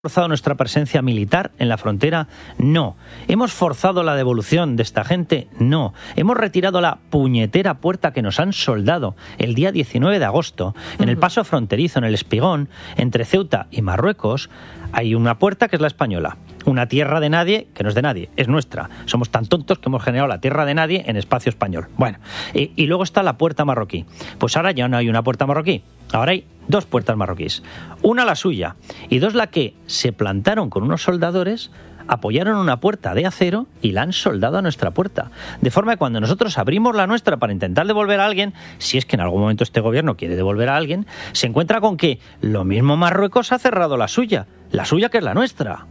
forzado nuestra presencia militar en la frontera? No. ¿Hemos forzado la devolución de esta gente? No. ¿Hemos retirado la puñetera puerta que nos han soldado el día 19 de agosto en el paso fronterizo, en el Espigón, entre Ceuta y Marruecos? Hay una puerta que es la española. Una tierra de nadie que no es de nadie, es nuestra. Somos tan tontos que hemos generado la tierra de nadie en espacio español. Bueno, y luego está la puerta marroquí. Pues ahora ya no hay una puerta marroquí. Ahora hay dos puertas marroquíes. Una la suya y dos la que se plantaron con unos soldadores, apoyaron una puerta de acero y la han soldado a nuestra puerta. De forma que cuando nosotros abrimos la nuestra para intentar devolver a alguien, si es que en algún momento este gobierno quiere devolver a alguien, se encuentra con que lo mismo Marruecos ha cerrado la suya que es la nuestra.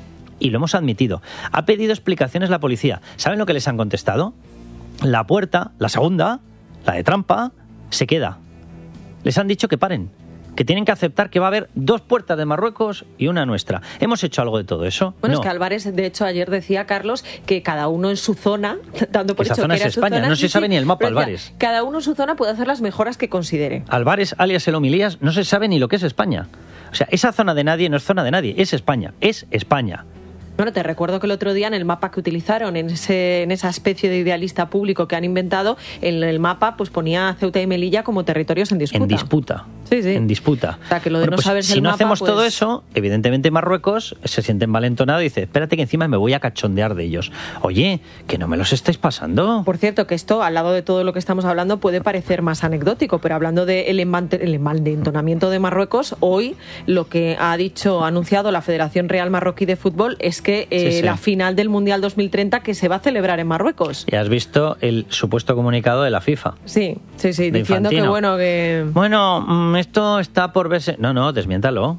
Y lo hemos admitido. Ha pedido explicaciones la policía. ¿Saben lo que les han contestado? La puerta, la segunda, la de trampa, se queda. Les han dicho que paren, que tienen que aceptar que va a haber dos puertas de Marruecos y una nuestra. ¿Hemos hecho algo de todo eso? Bueno, no. Es que Álvarez, de hecho, ayer decía, Carlos, que cada uno en su zona, dando por Esa hecho zona que era es España, su zona, no se sabe ni el mapa, Álvarez. Cada uno en su zona puede hacer las mejoras que considere. Álvarez, alias el Homilías, no se sabe ni lo que es España. O sea, esa zona de nadie no es zona de nadie, es España, es España. Bueno, te recuerdo que el otro día en el mapa que utilizaron, en esa especie de idealista público que han inventado, en el mapa pues ponía Ceuta y Melilla como territorios en disputa. En disputa. Sí. En disputa. O sea, que lo de no saberse si el no mapa, hacemos pues... todo eso, evidentemente Marruecos se siente envalentonado y dice, espérate que encima me voy a cachondear de ellos. Oye, que no me los estáis pasando. Por cierto, que esto, al lado de todo lo que estamos hablando, puede parecer más anecdótico, pero hablando del envalentonamiento de Marruecos, hoy lo que ha anunciado la Federación Real Marroquí de Fútbol es que sí. la final del Mundial 2030 que se va a celebrar en Marruecos. ¿Y has visto el supuesto comunicado de la FIFA? Sí, diciendo Infantino. que bueno, que... Bueno, esto está por verse... No, desmiéntalo.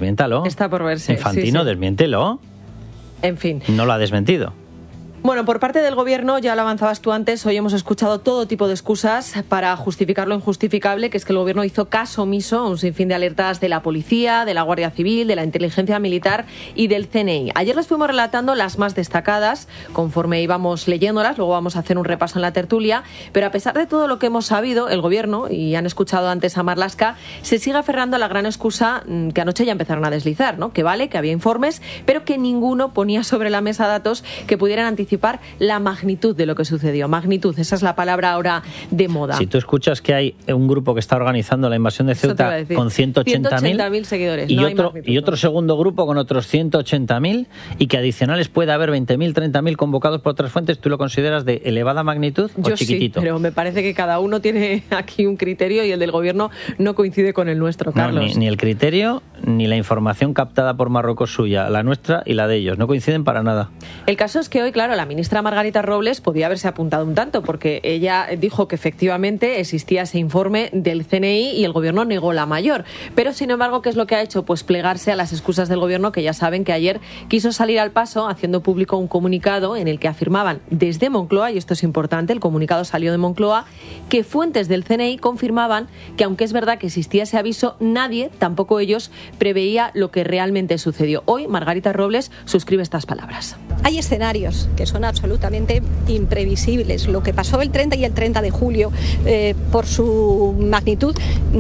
Está por verse. Infantino, sí. Desmiéntelo. En fin. No lo ha desmentido. Bueno, por parte del Gobierno, ya lo avanzabas tú antes, hoy hemos escuchado todo tipo de excusas para justificar lo injustificable, que es que el Gobierno hizo caso omiso a un sinfín de alertas de la Policía, de la Guardia Civil, de la Inteligencia Militar y del CNI. Ayer les fuimos relatando las más destacadas, conforme íbamos leyéndolas, luego vamos a hacer un repaso en la tertulia, pero a pesar de todo lo que hemos sabido, el Gobierno, y han escuchado antes a Marlaska, se sigue aferrando a la gran excusa que anoche ya empezaron a deslizar, ¿no? Que vale, que había informes, pero que ninguno ponía sobre la mesa datos que pudieran anticipar la magnitud de lo que sucedió. Magnitud, esa es la palabra ahora de moda. Si tú escuchas que hay un grupo que está organizando la invasión de Ceuta con 180.000 seguidores, y otro segundo grupo con otros 180.000 y que adicionales puede haber 20.000, 30.000 convocados por otras fuentes, ¿tú lo consideras de elevada magnitud o chiquitito? Sí, pero me parece que cada uno tiene aquí un criterio y el del Gobierno no coincide con el nuestro, Carlos. No, ni el criterio ni la información captada por Marruecos suya, la nuestra y la de ellos, no coinciden para nada. El caso es que hoy, claro, la ministra Margarita Robles podía haberse apuntado un tanto, porque ella dijo que efectivamente existía ese informe del CNI y el Gobierno negó la mayor. Pero, sin embargo, ¿qué es lo que ha hecho? Pues plegarse a las excusas del Gobierno, que ya saben que ayer quiso salir al paso haciendo público un comunicado en el que afirmaban desde Moncloa, y esto es importante, el comunicado salió de Moncloa, que fuentes del CNI confirmaban que, aunque es verdad que existía ese aviso, nadie, tampoco ellos, preveía lo que realmente sucedió. Hoy, Margarita Robles suscribe estas palabras. Hay escenarios que son absolutamente imprevisibles. Lo que pasó el 30 y el 30 de julio, por su magnitud,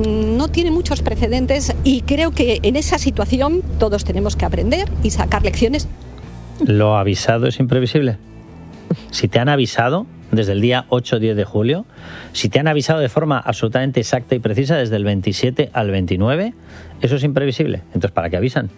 no tiene muchos precedentes y creo que en esa situación todos tenemos que aprender y sacar lecciones. ¿Lo avisado es imprevisible? Si te han avisado desde el día 8 o 10 de julio, si te han avisado de forma absolutamente exacta y precisa desde el 27 al 29, eso es imprevisible. Entonces, ¿para qué avisan?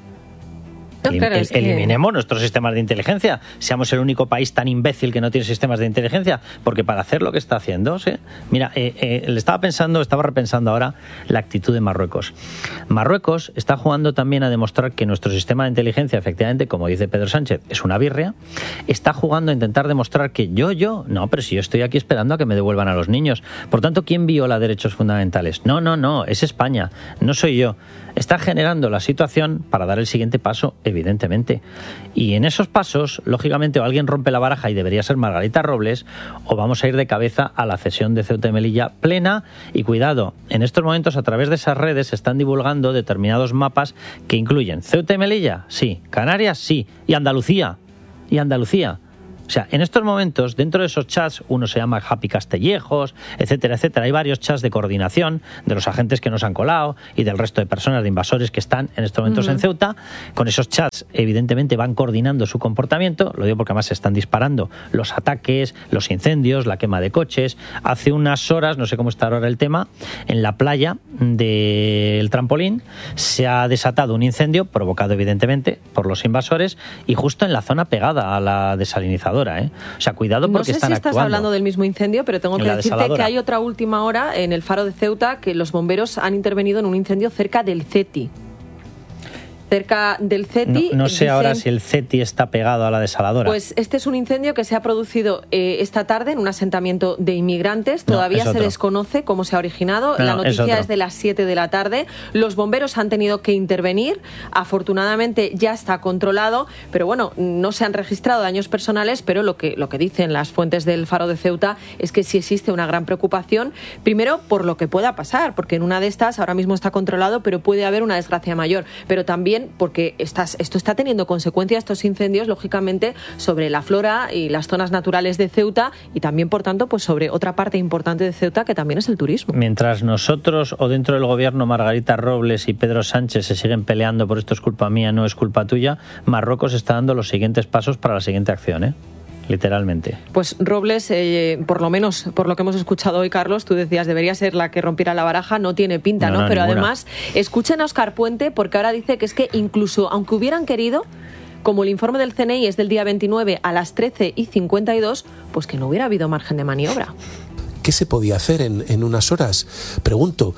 Eliminemos nuestros sistemas de inteligencia. Seamos el único país tan imbécil que no tiene sistemas de inteligencia, porque para hacer lo que está haciendo, ¿sí? Mira, estaba repensando ahora la actitud de Marruecos. Marruecos está jugando también a demostrar que nuestro sistema de inteligencia, efectivamente, como dice Pedro Sánchez, es una birria. Está jugando a intentar demostrar que no, pero si yo estoy aquí esperando a que me devuelvan a los niños. Por tanto, ¿quién viola derechos fundamentales? No, es España, no soy yo. Está generando la situación para dar el siguiente paso, evidentemente. Y en esos pasos, lógicamente, o alguien rompe la baraja y debería ser Margarita Robles, o vamos a ir de cabeza a la cesión de Ceuta y Melilla plena. Y cuidado, en estos momentos a través de esas redes se están divulgando determinados mapas que incluyen Ceuta y Melilla, sí, Canarias, sí, y Andalucía. O sea, en estos momentos, dentro de esos chats, uno se llama Happy Castellejos, etcétera, etcétera. Hay varios chats de coordinación de los agentes que nos han colado y del resto de personas, de invasores que están en estos momentos en Ceuta. Con esos chats, evidentemente, van coordinando su comportamiento. Lo digo porque además se están disparando los ataques, los incendios, la quema de coches. Hace unas horas, no sé cómo está ahora el tema, en la playa del Trampolín se ha desatado un incendio provocado, evidentemente, por los invasores y justo en la zona pegada a la desalinizadora. O sea, cuidado porque están actuando. No sé si estás hablando del mismo incendio, pero tengo que decirte que hay otra última hora en el Faro de Ceuta que los bomberos han intervenido en un incendio cerca del CETI. Cerca del CETI. No sé ahora si el CETI está pegado a la desaladora. Pues este es un incendio que se ha producido esta tarde en un asentamiento de inmigrantes. Todavía se desconoce cómo se ha originado. La noticia es de las 7 de la tarde. Los bomberos han tenido que intervenir. Afortunadamente ya está controlado, pero bueno, no se han registrado daños personales, pero lo que dicen las fuentes del Faro de Ceuta es que sí existe una gran preocupación, primero por lo que pueda pasar, porque en una de estas ahora mismo está controlado, pero puede haber una desgracia mayor, pero también porque esto está teniendo consecuencias, estos incendios, lógicamente, sobre la flora y las zonas naturales de Ceuta y también, por tanto, pues sobre otra parte importante de Ceuta que también es el turismo. Mientras nosotros o dentro del gobierno Margarita Robles y Pedro Sánchez se siguen peleando por esto es culpa mía, no es culpa tuya, Marruecos está dando los siguientes pasos para la siguiente acción, literalmente. Pues Robles, por lo menos por lo que hemos escuchado hoy, Carlos, tú decías debería ser la que rompiera la baraja, no tiene pinta, ¿no? Pero ninguna. Además, escuchen a Óscar Puente porque ahora dice que es que incluso aunque hubieran querido, como el informe del CNI es del día 29 a las 13:52, pues que no hubiera habido margen de maniobra. ¿Qué se podía hacer en unas horas? Pregunto,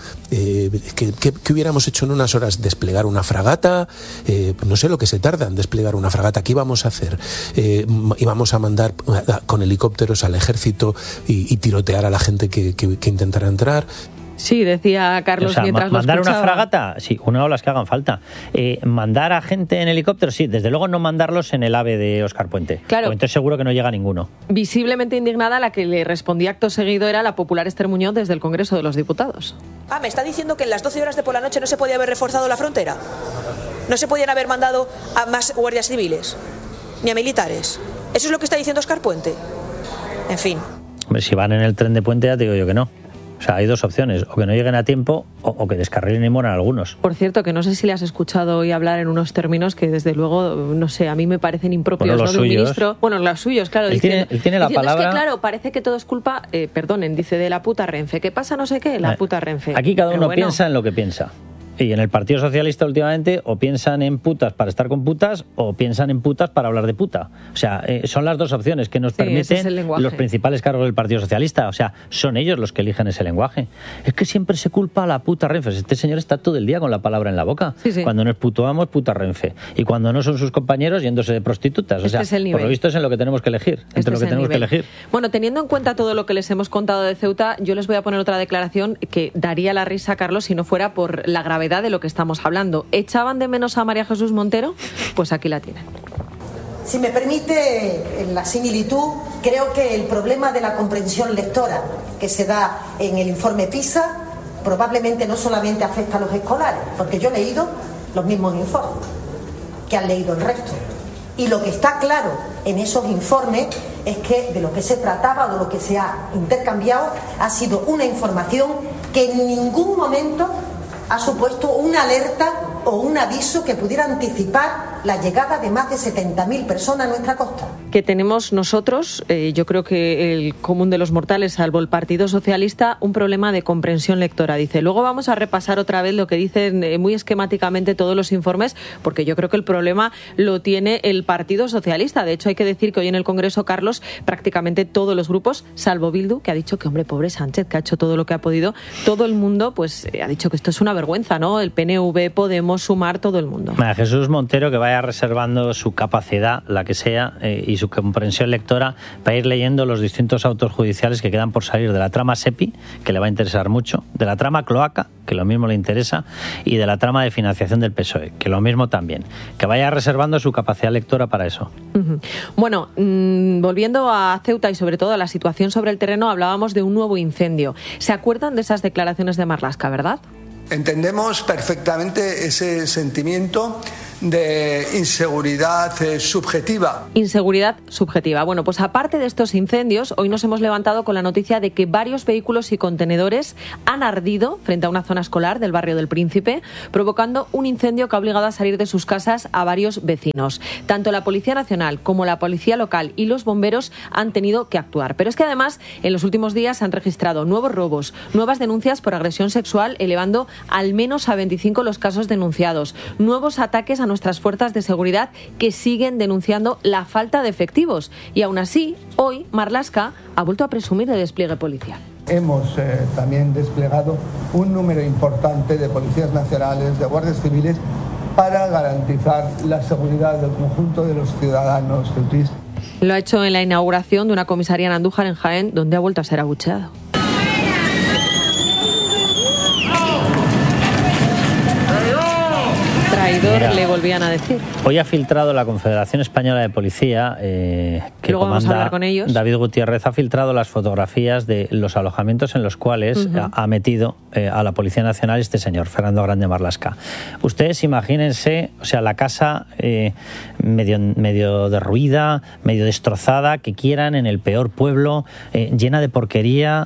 ¿qué hubiéramos hecho en unas horas? ¿Desplegar una fragata? No sé lo que se tarda en desplegar una fragata. ¿Qué íbamos a hacer? ¿Íbamos a mandar con helicópteros al ejército y tirotear a la gente que intentara entrar? Sí, decía Carlos mientras lo escuchaba. ¿Mandar una fragata? Sí, una o las que hagan falta. ¿Mandar a gente en helicóptero? Sí, desde luego no mandarlos en el AVE de Óscar Puente. Claro. Porque entonces seguro que no llega ninguno. Visiblemente indignada, la que le respondía acto seguido era la popular Esther Muñoz desde el Congreso de los Diputados. ¿Me está diciendo que en las 12 horas de por la noche no se podía haber reforzado la frontera? ¿No se podían haber mandado a más guardias civiles? Ni a militares. ¿Eso es lo que está diciendo Óscar Puente? En fin. Hombre, si van en el tren de Puente ya te digo yo que no. O sea, hay dos opciones, o que no lleguen a tiempo o que descarrilen y mueran algunos. Por cierto, que no sé si le has escuchado hoy hablar en unos términos que desde luego, no sé, a mí me parecen impropios, bueno, ¿no? De un ministro. Bueno, los suyos, claro. Él tiene la palabra. Es que claro, parece que todo es culpa, perdonen, dice de la puta Renfe. ¿Qué pasa? No sé qué, la puta Renfe. Aquí cada uno piensa en lo que piensa. Y en el Partido Socialista últimamente o piensan en putas para estar con putas o piensan en putas para hablar de puta. O sea, son las dos opciones que nos permiten los principales cargos del Partido Socialista. O sea, son ellos los que eligen ese lenguaje. Es que siempre se culpa a la puta Renfe. Este señor está todo el día con la palabra en la boca. Sí. Cuando no es puto amo, es puta Renfe. Y cuando no son sus compañeros, yéndose de prostitutas. O sea, por lo visto es en lo que tenemos que elegir. Entre lo que tenemos que elegir. Bueno, teniendo en cuenta todo lo que les hemos contado de Ceuta, yo les voy a poner otra declaración que daría la risa, Carlos, si no fuera por la gravedad de lo que estamos hablando. ¿Echaban de menos a María Jesús Montero? Pues aquí la tienen. Si me permite la similitud, creo que el problema de la comprensión lectora que se da en el informe PISA probablemente no solamente afecta a los escolares, porque yo he leído los mismos informes que han leído el resto. Y lo que está claro en esos informes es que de lo que se trataba o de lo que se ha intercambiado ha sido una información que en ningún momento ha supuesto una alerta o un aviso que pudiera anticipar la llegada de más de 70.000 personas a nuestra costa. Que tenemos nosotros, yo creo que el común de los mortales, salvo el Partido Socialista, un problema de comprensión lectora, dice. Luego vamos a repasar otra vez lo que dicen muy esquemáticamente todos los informes, porque yo creo que el problema lo tiene el Partido Socialista. De hecho, hay que decir que hoy en el Congreso, Carlos, prácticamente todos los grupos, salvo Bildu, que ha dicho que, hombre, pobre Sánchez, que ha hecho todo lo que ha podido, todo el mundo pues ha dicho que esto es una vergüenza, ¿no? El PNV, Podemos, Sumar, todo el mundo. Jesús Montero, que vaya reservando su capacidad, la que sea, y su comprensión lectora para ir leyendo los distintos autos judiciales que quedan por salir de la trama SEPI, que le va a interesar mucho, de la trama Cloaca, que lo mismo le interesa, y de la trama de financiación del PSOE, que lo mismo también. Que vaya reservando su capacidad lectora para eso. Bueno, volviendo a Ceuta y sobre todo a la situación sobre el terreno, hablábamos de un nuevo incendio. ¿Se acuerdan de esas declaraciones de Marlaska, verdad? Entendemos perfectamente ese sentimiento de inseguridad subjetiva. Inseguridad subjetiva. Bueno, pues aparte de estos incendios, hoy nos hemos levantado con la noticia de que varios vehículos y contenedores han ardido frente a una zona escolar del barrio del Príncipe, provocando un incendio que ha obligado a salir de sus casas a varios vecinos. Tanto la Policía Nacional como la Policía Local y los bomberos han tenido que actuar. Pero es que además, en los últimos días se han registrado nuevos robos, nuevas denuncias por agresión sexual, elevando al menos a 25 los casos denunciados, nuevos ataques a nuestras fuerzas de seguridad que siguen denunciando la falta de efectivos. Y aún así, hoy Marlaska ha vuelto a presumir de despliegue policial. Hemos también desplegado un número importante de policías nacionales, de guardias civiles, para garantizar la seguridad del conjunto de los ciudadanos del PRIS. Lo ha hecho en la inauguración de una comisaría en Andújar, en Jaén, donde ha vuelto a ser abucheado. Traidor, mira, le volvían a decir. Hoy ha filtrado la Confederación Española de Policía, que luego vamos a hablar con ellos. David Gutiérrez, ha filtrado las fotografías de los alojamientos en los cuales ha metido a la Policía Nacional este señor, Fernando Grande Marlaska. Ustedes imagínense, o sea, la casa medio derruida, medio destrozada, que quieran en el peor pueblo, llena de porquería,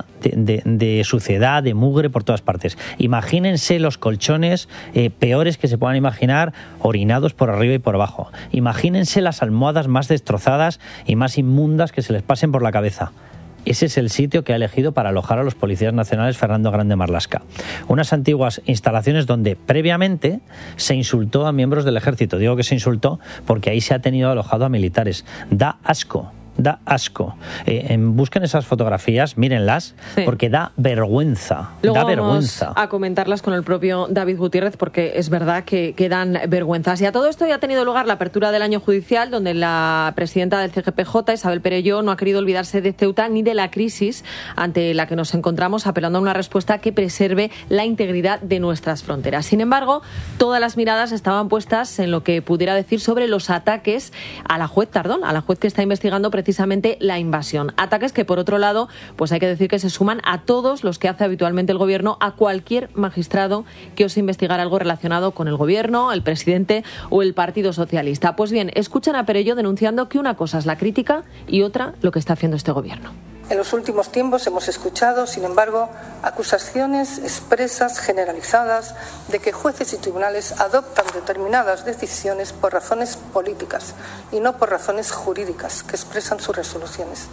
de suciedad, de mugre por todas partes. Imagínense los colchones peores que se puedan imaginar, orinados por arriba y por abajo. Imagínense las almohadas más destrozadas y más inmundas que se les pasen por la cabeza. Ese es el sitio que ha elegido para alojar a los policías nacionales Fernando Grande Marlaska. Unas antiguas instalaciones donde previamente se insultó a miembros del ejército. Digo que se insultó porque ahí se ha tenido alojado a militares. Da asco. Da asco. Busquen esas fotografías, mírenlas, sí, porque da vergüenza. Luego da vergüenza. Vamos a comentarlas con el propio David Gutiérrez, porque es verdad que dan vergüenzas. Y a todo esto ya ha tenido lugar la apertura del año judicial, donde la presidenta del CGPJ, Isabel Perelló, no ha querido olvidarse de Ceuta ni de la crisis ante la que nos encontramos, apelando a una respuesta que preserve la integridad de nuestras fronteras. Sin embargo, todas las miradas estaban puestas en lo que pudiera decir sobre los ataques a la juez Tardón, a la juez que está investigando precisamente la invasión. Ataques que, por otro lado, pues hay que decir que se suman a todos los que hace habitualmente el Gobierno a cualquier magistrado que ose investigar algo relacionado con el Gobierno, el presidente o el Partido Socialista. Pues bien, escuchan a Perelló denunciando que una cosa es la crítica y otra lo que está haciendo este Gobierno. En los últimos tiempos hemos escuchado, sin embargo, acusaciones expresas, generalizadas, de que jueces y tribunales adoptan determinadas decisiones por razones políticas y no por razones jurídicas que expresan sus resoluciones.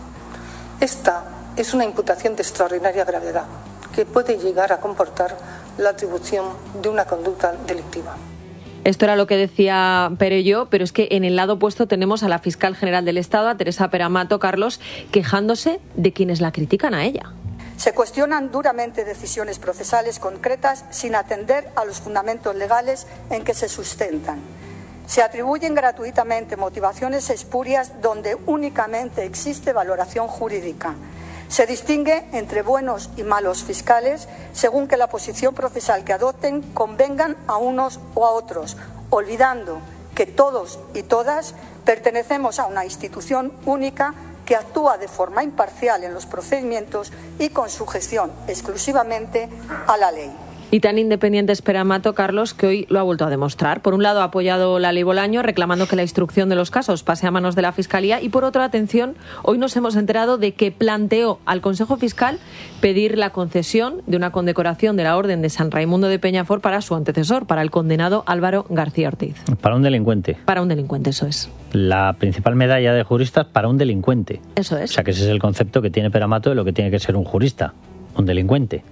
Esta es una imputación de extraordinaria gravedad que puede llegar a comportar la atribución de una conducta delictiva. Esto era lo que decía Perelló, pero es que en el lado opuesto tenemos a la fiscal general del Estado, a Teresa Peramato, Carlos, quejándose de quienes la critican a ella. Se cuestionan duramente decisiones procesales concretas sin atender a los fundamentos legales en que se sustentan. Se atribuyen gratuitamente motivaciones espurias donde únicamente existe valoración jurídica. Se distingue entre buenos y malos fiscales según que la posición procesal que adopten convengan a unos o a otros, olvidando que todos y todas pertenecemos a una institución única que actúa de forma imparcial en los procedimientos y con sujeción exclusivamente a la ley. Y tan independiente es Peramato, Carlos, que hoy lo ha vuelto a demostrar. Por un lado, ha apoyado la ley Bolaño, reclamando que la instrucción de los casos pase a manos de la Fiscalía. Y por otro, atención, hoy nos hemos enterado de que planteó al Consejo Fiscal pedir la concesión de una condecoración de la Orden de San Raimundo de Peñafort para su antecesor, para el condenado Álvaro García Ortiz. Para un delincuente. Para un delincuente, eso es. La principal medalla de juristas para un delincuente. Eso es. O sea, que ese es el concepto que tiene Peramato de lo que tiene que ser un jurista. Un delincuente.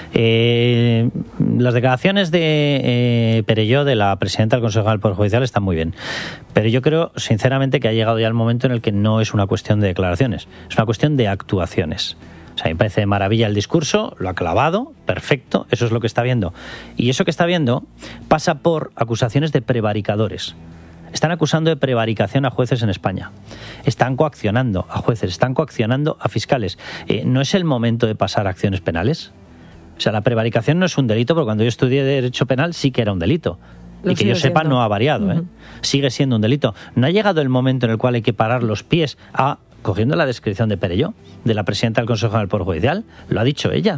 Las declaraciones de Perelló, de la presidenta del Consejo del Poder Judicial, están muy bien. Pero yo creo, sinceramente, que ha llegado ya el momento en el que no es una cuestión de declaraciones, es una cuestión de actuaciones. O sea, me parece de maravilla el discurso, lo ha clavado, perfecto, eso es lo que está viendo. Y eso que está viendo pasa por acusaciones de prevaricadores. Están acusando de prevaricación a jueces en España. Están coaccionando a jueces, están coaccionando a fiscales. ¿No es el momento de pasar a acciones penales? O sea, la prevaricación no es un delito, porque cuando yo estudié Derecho Penal sí que era un delito. Y que yo sepa, no ha variado. Sigue siendo un delito. ¿No ha llegado el momento en el cual hay que parar los pies cogiendo la descripción de Perelló, de la presidenta del Consejo del Poder Judicial? Lo ha dicho ella.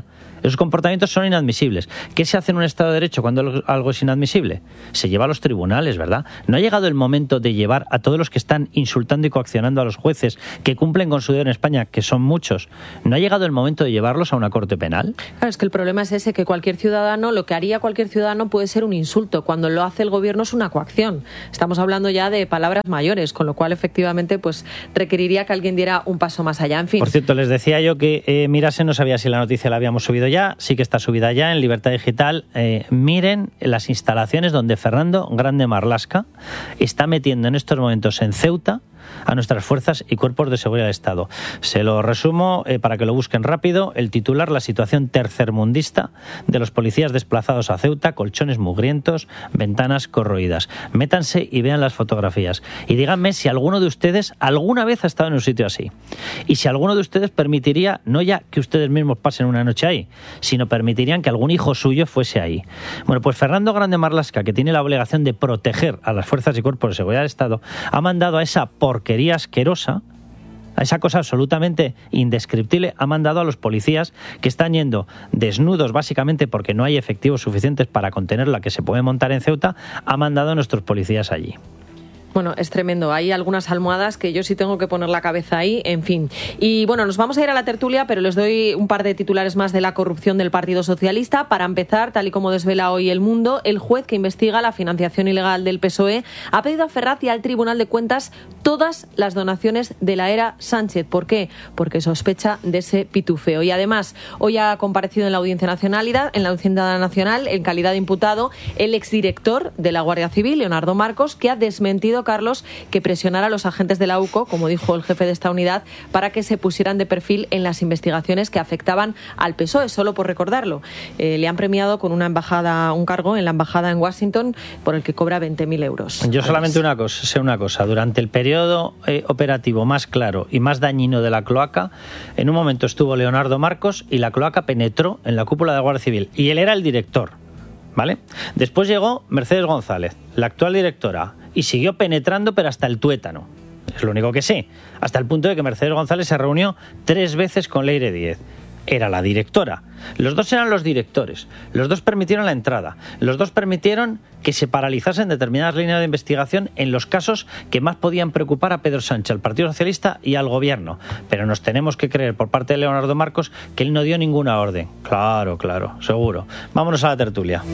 Esos comportamientos son inadmisibles. ¿Qué se hace en un Estado de Derecho cuando algo es inadmisible? Se lleva a los tribunales, ¿verdad? ¿No ha llegado el momento de llevar a todos los que están insultando y coaccionando a los jueces que cumplen con su deber en España, que son muchos? ¿No ha llegado el momento de llevarlos a una corte penal? Claro, es que el problema es ese, que cualquier ciudadano, lo que haría cualquier ciudadano puede ser un insulto. Cuando lo hace el gobierno es una coacción. Estamos hablando ya de palabras mayores, con lo cual efectivamente pues requeriría que alguien diera un paso más allá. En fin. Por cierto, les decía yo que Mirase, no sabía si la noticia la habíamos subido ya, sí que está subida ya en Libertad Digital. Miren las instalaciones donde Fernando Grande Marlaska está metiendo en estos momentos en Ceuta a nuestras fuerzas y cuerpos de seguridad del Estado. Se lo resumo para que lo busquen rápido. El titular: la situación tercermundista de los policías desplazados a Ceuta, colchones mugrientos, ventanas corroídas. Métanse y vean las fotografías. Y díganme si alguno de ustedes alguna vez ha estado en un sitio así. Y si alguno de ustedes permitiría, no ya que ustedes mismos pasen una noche ahí, sino permitirían que algún hijo suyo fuese ahí. Bueno, pues Fernando Grande Marlaska, que tiene la obligación de proteger a las fuerzas y cuerpos de seguridad del Estado, ha mandado a esa porquería asquerosa, a esa cosa absolutamente indescriptible, ha mandado a los policías, que están yendo desnudos básicamente porque no hay efectivos suficientes para contener la que se puede montar en Ceuta, ha mandado a nuestros policías allí. Bueno, es tremendo. Hay algunas almohadas que yo sí tengo que poner la cabeza ahí, en fin. Y bueno, nos vamos a ir a la tertulia, pero les doy un par de titulares más de la corrupción del Partido Socialista. Para empezar, tal y como desvela hoy El Mundo, el juez que investiga la financiación ilegal del PSOE ha pedido a Ferraz y al Tribunal de Cuentas todas las donaciones de la era Sánchez. ¿Por qué? Porque sospecha de ese pitufeo. Y además, hoy ha comparecido en la Audiencia Nacional, en calidad de imputado, el exdirector de la Guardia Civil, Leonardo Marcos, que ha desmentido, Carlos, que presionara a los agentes de la UCO, como dijo el jefe de esta unidad, para que se pusieran de perfil en las investigaciones que afectaban al PSOE, solo por recordarlo. Le han premiado con un cargo en la embajada en Washington por el que cobra 20.000 euros. Yo solamente sé una cosa, durante el periodo operativo más claro y más dañino de la cloaca, en un momento estuvo Leonardo Marcos y la cloaca penetró en la cúpula de la Guardia Civil y él era el director, ¿vale? Después llegó Mercedes González, la actual directora, y siguió penetrando, pero hasta el tuétano. Es lo único que sé. Hasta el punto de que Mercedes González se reunió 3 veces con Leire Díez. Era la directora. Los dos eran los directores. Los dos permitieron la entrada. Los dos permitieron que se paralizasen determinadas líneas de investigación en los casos que más podían preocupar a Pedro Sánchez, al Partido Socialista y al Gobierno. Pero nos tenemos que creer, por parte de Leonardo Marcos, que él no dio ninguna orden. Claro, seguro. Vámonos a la tertulia.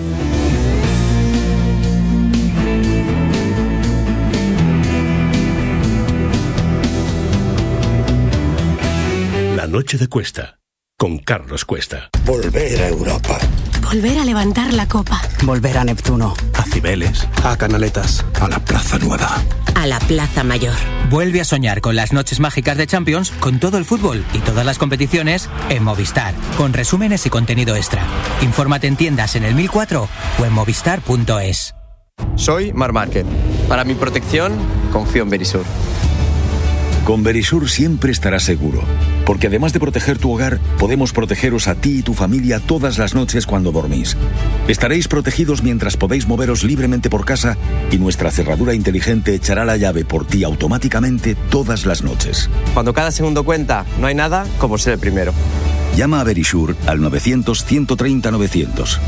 La noche de Cuesta, con Carlos Cuesta. Volver a Europa. Volver a levantar la copa. Volver a Neptuno. A Cibeles. A Canaletas. A la Plaza Nueva. A la Plaza Mayor. Vuelve a soñar con las noches mágicas de Champions, con todo el fútbol y todas las competiciones en Movistar, con resúmenes y contenido extra. Infórmate en tiendas en el 1004 o en movistar.es. Soy Marc Márquez. Para mi protección, confío en Verisur. Con Verisur siempre estarás seguro, porque además de proteger tu hogar, podemos protegeros a ti y tu familia todas las noches cuando dormís. Estaréis protegidos mientras podéis moveros libremente por casa y nuestra cerradura inteligente echará la llave por ti automáticamente todas las noches. Cuando cada segundo cuenta, no hay nada como ser el primero. Llama a Verisur al 900-130-900.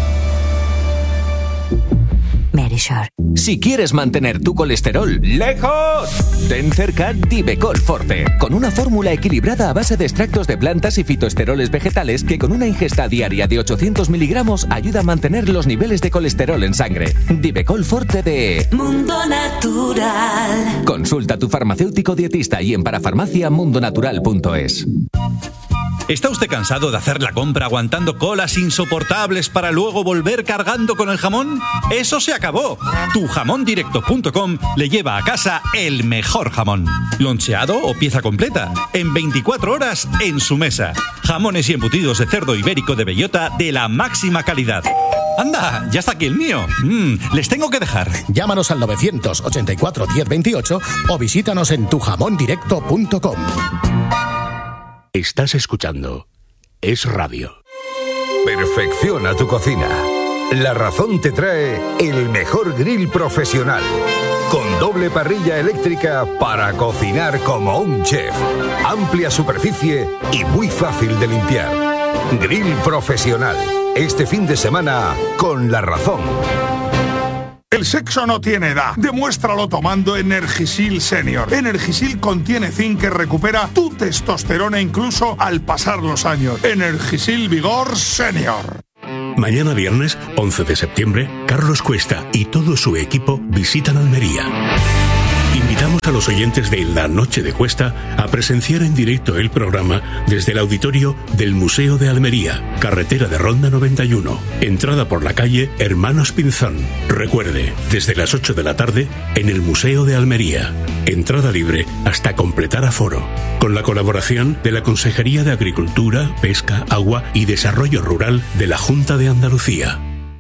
Verisur. Si quieres mantener tu colesterol lejos, ten cerca Divecol Forte, con una fórmula equilibrada a base de extractos de plantas y fitoesteroles vegetales que con una ingesta diaria de 800 miligramos ayuda a mantener los niveles de colesterol en sangre. Divecol Forte de Mundo Natural. Consulta a tu farmacéutico dietista y en parafarmaciamundonatural.es. ¿Está usted cansado de hacer la compra aguantando colas insoportables para luego volver cargando con el jamón? ¡Eso se acabó! Tujamondirecto.com le lleva a casa el mejor jamón. Loncheado o pieza completa. En 24 horas en su mesa. Jamones y embutidos de cerdo ibérico de bellota de la máxima calidad. ¡Anda! ¡Ya está aquí el mío! Les tengo que dejar. Llámanos al 984 1028 o visítanos en tujamondirecto.com. Estás escuchando Es Radio. Perfecciona tu cocina. La Razón te trae el mejor grill profesional, con doble parrilla eléctrica para cocinar como un chef. Amplia superficie y muy fácil de limpiar. Grill Profesional. Este fin de semana, con La Razón. El sexo no tiene edad. Demuéstralo tomando Energisil Senior. Energisil contiene zinc que recupera tu testosterona incluso al pasar los años. Energisil Vigor Senior. Mañana viernes, 11 de septiembre, Carlos Cuesta y todo su equipo visitan Almería. Invitamos a los oyentes de La Noche de Cuesta a presenciar en directo el programa desde el auditorio del Museo de Almería, carretera de Ronda 91, entrada por la calle Hermanos Pinzón. Recuerde, desde las 8 de la tarde en el Museo de Almería. Entrada libre hasta completar aforo. Con la colaboración de la Consejería de Agricultura, Pesca, Agua y Desarrollo Rural de la Junta de Andalucía.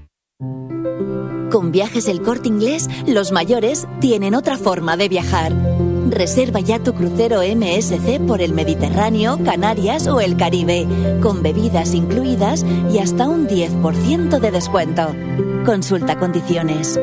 Con Viajes El Corte Inglés, los mayores tienen otra forma de viajar. Reserva ya tu crucero MSC por el Mediterráneo, Canarias o el Caribe, con bebidas incluidas y hasta un 10% de descuento. Consulta condiciones.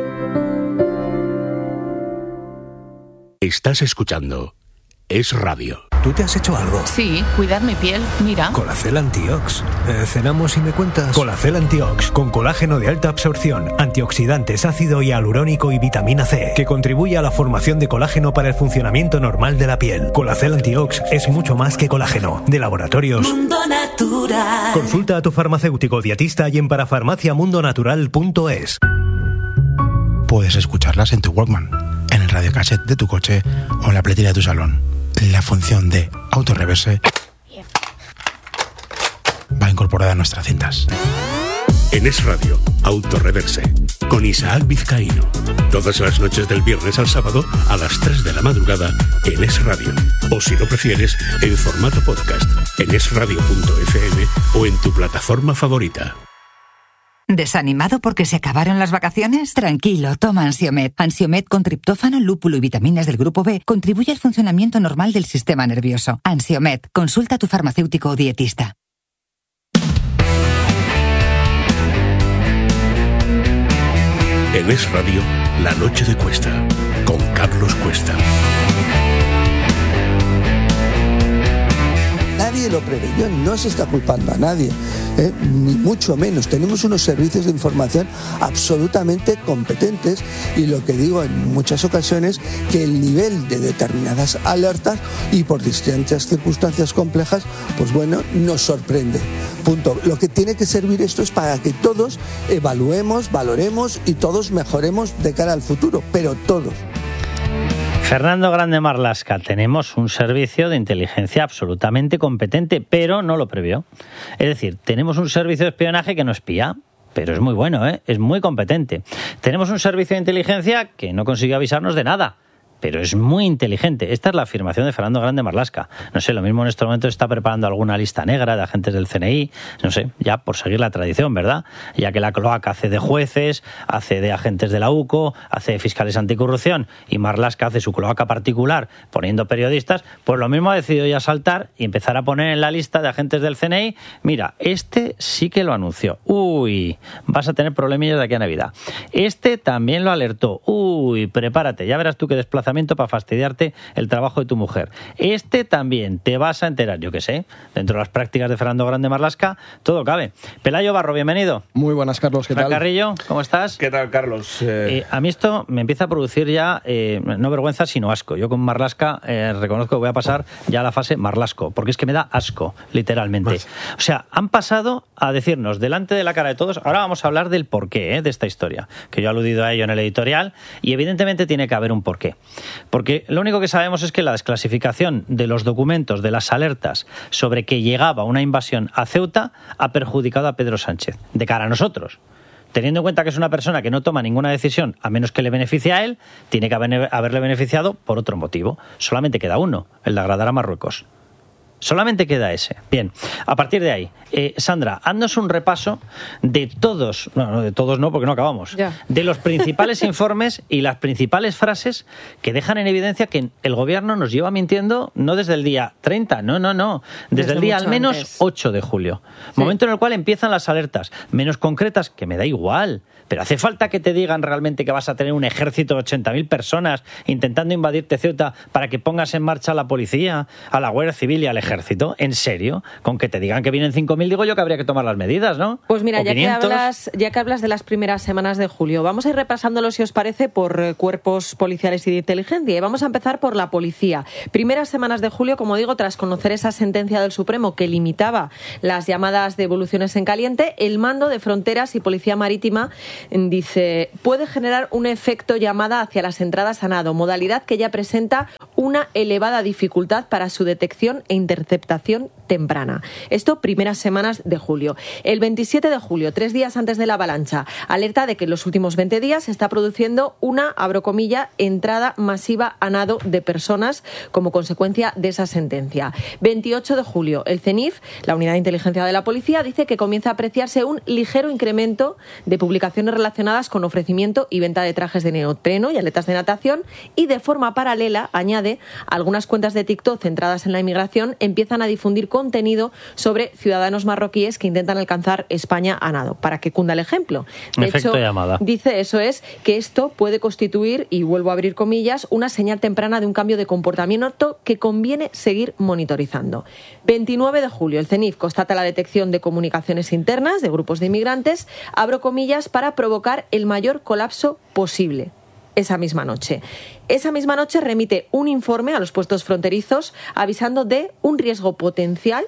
Estás escuchando Es Radio. ¿Tú te has hecho algo? Sí, cuidar mi piel, mira. Colacel Antiox. ¿Cenamos y me cuentas? Colacel Antiox, con colágeno de alta absorción, antioxidantes, ácido hialurónico y vitamina C, que contribuye a la formación de colágeno para el funcionamiento normal de la piel. Colacel Antiox es mucho más que colágeno. De Laboratorios Mundo Natural. Consulta a tu farmacéutico dietista y en parafarmaciamundonatural.es. Puedes escucharlas en tu Walkman, en el radiocassette de tu coche o en la pletina de tu salón. La función de autorreverse va incorporada a nuestras cintas. En Es Radio, Autorreverse, con Isaac Vizcaíno. Todas las noches del viernes al sábado a las 3 de la madrugada en Es Radio. O si lo prefieres, en formato podcast, en esradio.fm o en tu plataforma favorita. ¿Desanimado porque se acabaron las vacaciones? Tranquilo, toma Ansiomed. Ansiomed con triptófano, lúpulo y vitaminas del grupo B contribuye al funcionamiento normal del sistema nervioso. Ansiomed, consulta a tu farmacéutico o dietista. En Es Radio, La Noche de Cuesta, con Carlos Cuesta. Nadie lo preveyó, no se está culpando a nadie, ni mucho menos. Tenemos unos servicios de información absolutamente competentes y lo que digo en muchas ocasiones, que el nivel de determinadas alertas y por distintas circunstancias complejas, pues bueno, nos sorprende. Punto. Lo que tiene que servir esto es para que todos evaluemos, valoremos y todos mejoremos de cara al futuro, pero todos. Fernando Grande Marlaska, tenemos un servicio de inteligencia absolutamente competente, pero no lo previó. Es decir, tenemos un servicio de espionaje que no espía, pero es muy bueno, es muy competente. Tenemos un servicio de inteligencia que no consiguió avisarnos de nada, pero es muy inteligente. Esta es la afirmación de Fernando Grande Marlaska. No sé, lo mismo en este momento está preparando alguna lista negra de agentes del CNI, no sé, ya por seguir la tradición, ¿verdad? Ya que la cloaca hace de jueces, hace de agentes de la UCO, hace de fiscales anticorrupción y Marlaska hace su cloaca particular poniendo periodistas, pues lo mismo ha decidido ya saltar y empezar a poner en la lista de agentes del CNI, mira, este sí que lo anunció, uy, vas a tener problemillas de aquí a Navidad. Este también lo alertó, uy, prepárate, ya verás tú qué desplazamiento para fastidiarte el trabajo de tu mujer. Este también te vas a enterar, yo qué sé, dentro de las prácticas de Fernando Grande Marlaska, todo cabe. Pelayo Barro, bienvenido. Muy buenas, Carlos, ¿qué tal? Carrillo, ¿cómo estás? ¿Qué tal, Carlos? A mí esto me empieza a producir ya, no vergüenza, sino asco. Yo con Marlaska reconozco que voy a pasar ya a la fase Marlasco, porque es que me da asco, literalmente. Pues. O sea, han pasado a decirnos delante de la cara de todos, ahora vamos a hablar del porqué de esta historia, que yo he aludido a ello en el editorial, y evidentemente tiene que haber un porqué. Porque lo único que sabemos es que la desclasificación de los documentos, de las alertas sobre que llegaba una invasión a Ceuta, ha perjudicado a Pedro Sánchez, de cara a nosotros. Teniendo en cuenta que es una persona que no toma ninguna decisión a menos que le beneficie a él, tiene que haberle beneficiado por otro motivo. Solamente queda uno, el de agradar a Marruecos. Solamente queda ese. Bien, a partir de ahí, Sandra, haznos un repaso de todos, no, de todos no, porque no acabamos, de los principales informes y las principales frases que dejan en evidencia que el gobierno nos lleva mintiendo no desde el día 30, no, desde el día al menos antes. 8 de julio. Sí. Momento en el cual empiezan las alertas, menos concretas, que me da igual. Pero hace falta que te digan realmente que vas a tener un ejército de 80.000 personas intentando invadirte Ceuta para que pongas en marcha a la policía, a la Guardia Civil y al ejército ejército? ¿En serio? Con que te digan que vienen 5.000, digo yo que habría que tomar las medidas, ¿no? Pues mira, O ya 500. que hablas de las primeras semanas de julio, vamos a ir repasándolo, si os parece, por cuerpos policiales y de inteligencia. Y vamos a empezar por la policía. Primeras semanas de julio, como digo, tras conocer esa sentencia del Supremo que limitaba las llamadas devoluciones en caliente, el Mando de Fronteras y Policía Marítima dice: puede generar un efecto llamada hacia las entradas a nado, modalidad que ya presenta una elevada dificultad para su detección e interceptación temprana. Esto, primeras semanas de julio. El 27 de julio, 3 días antes de la avalancha, alerta de que en los últimos 20 días se está produciendo una, abro comilla, entrada masiva a nado de personas como consecuencia de esa sentencia. 28 de julio, el CENIF, la unidad de inteligencia de la policía, dice que comienza a apreciarse un ligero incremento de publicaciones relacionadas con ofrecimiento y venta de trajes de neopreno y aletas de natación, y de forma paralela, añade, algunas cuentas de TikTok centradas en la inmigración empiezan a difundir contenido sobre ciudadanos marroquíes que intentan alcanzar España a nado, para que cunda el ejemplo. De Efecto hecho, llamada. dice eso es que esto puede constituir, y vuelvo a abrir comillas, una señal temprana de un cambio de comportamiento que conviene seguir monitorizando. 29 de julio, el CENIF constata la detección de comunicaciones internas de grupos de inmigrantes, abro comillas, para provocar el mayor colapso posible. Esa misma noche remite un informe a los puestos fronterizos avisando de un riesgo potencial,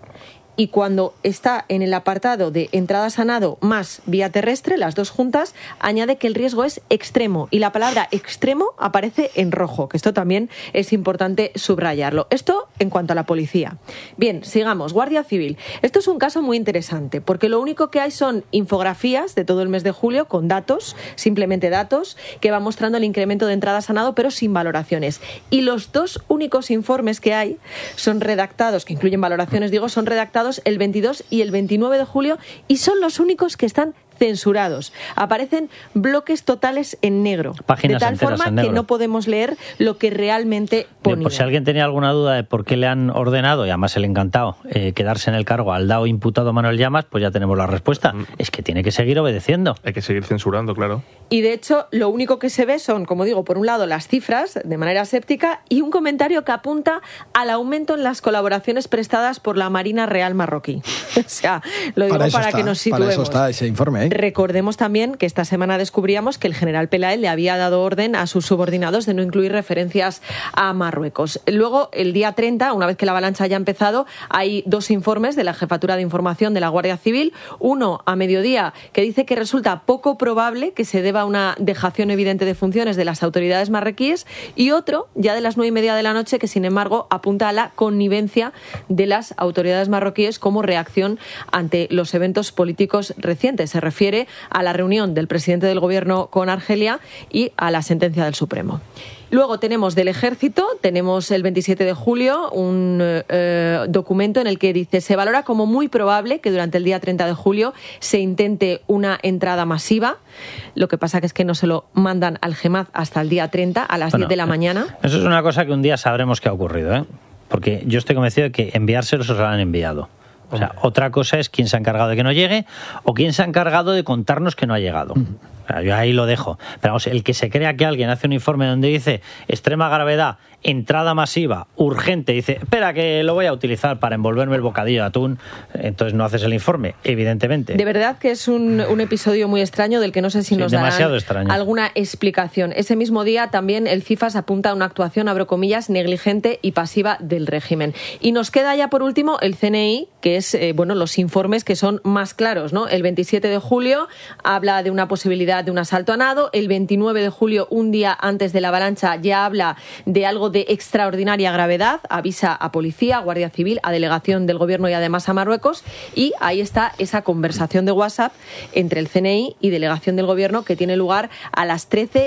y cuando está en el apartado de entradas a nado más vía terrestre, las dos juntas, añade que el riesgo es extremo, y la palabra extremo aparece en rojo, que esto también es importante subrayarlo. Esto en cuanto a la policía. Bien, sigamos. Guardia Civil. Esto es un caso muy interesante, porque lo único que hay son infografías de todo el mes de julio con datos, simplemente datos, que van mostrando el incremento de entradas a nado, pero sin valoraciones. Y los dos únicos informes que hay son redactados, que incluyen valoraciones, son redactados el 22 y el 29 de julio, y son los únicos que están censurados. Aparecen bloques totales en negro, Páginas de tal enteras forma en negro. que no podemos leer lo que realmente ponía. Por si alguien tenía alguna duda de por qué le han ordenado, y además el encantado, quedarse en el cargo al dado imputado Manuel Llamas, pues ya tenemos la respuesta. Es que tiene que seguir obedeciendo. Hay que seguir censurando, claro. Y de hecho, lo único que se ve son, como digo, por un lado las cifras de manera séptica, y un comentario que apunta al aumento en las colaboraciones prestadas por la Marina Real marroquí. O sea, lo digo para que nos situemos. Para eso está ese informe, ¿eh? Recordemos también que esta semana descubríamos que el general Pelaez le había dado orden a sus subordinados de no incluir referencias a Marruecos. Luego, el día 30, una vez que la avalancha haya empezado, hay dos informes de la Jefatura de Información de la Guardia Civil. Uno a mediodía, que dice que resulta poco probable que se deba a una dejación evidente de funciones de las autoridades marroquíes, y otro, ya de las 9:30 de la noche, que sin embargo apunta a la connivencia de las autoridades marroquíes como reacción ante los eventos políticos recientes. Se refiere a la reunión del presidente del gobierno con Argelia y a la sentencia del Supremo. Luego tenemos del Ejército, tenemos el 27 de julio un documento en el que dice: se valora como muy probable que durante el día 30 de julio se intente una entrada masiva. Lo que pasa que es que no se lo mandan al GEMAD hasta el día 30 a las 10 de la mañana. Eso es una cosa que un día sabremos qué ha ocurrido, ¿eh? Porque yo estoy convencido de que enviárselos se lo han enviado. O sea, otra cosa es quién se ha encargado de que no llegue o quién se ha encargado de contarnos que no ha llegado. O sea, yo ahí lo dejo. Pero vamos, el que se crea que alguien hace un informe donde dice extrema gravedad, entrada masiva, urgente, dice, espera que lo voy a utilizar para envolverme el bocadillo de atún, entonces no haces el informe, evidentemente. De verdad que es un episodio muy extraño del que no sé si nos darán alguna explicación. Ese mismo día también el CIFAS apunta a una actuación, abro comillas, negligente y pasiva del régimen. Y nos queda ya por último el CNI, que es los informes que son más claros, ¿no? El 27 de julio habla de una posibilidad de un asalto a nado. El 29 de julio, un día antes de la avalancha, ya habla de algo de extraordinaria gravedad, avisa a policía, a Guardia Civil, a delegación del gobierno y además a Marruecos, y ahí está esa conversación de WhatsApp entre el CNI y delegación del gobierno que tiene lugar a las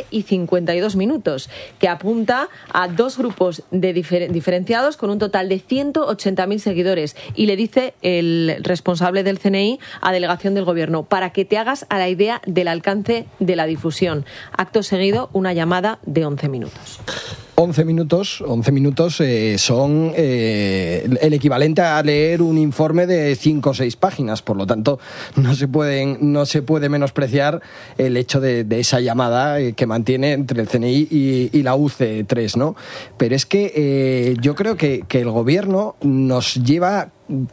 13:52, que apunta a dos grupos diferenciados con un total de 180.000 seguidores, y le dice el responsable del CNI a delegación del gobierno: para que te hagas a la idea del alcance de la difusión. Acto seguido, una llamada de 11 minutos. 11 minutos son el equivalente a leer un informe de 5 o 6 páginas, por lo tanto no se puede menospreciar el hecho de esa llamada que mantiene entre el CNI y la UC3, ¿no? Pero es que yo creo que el gobierno nos lleva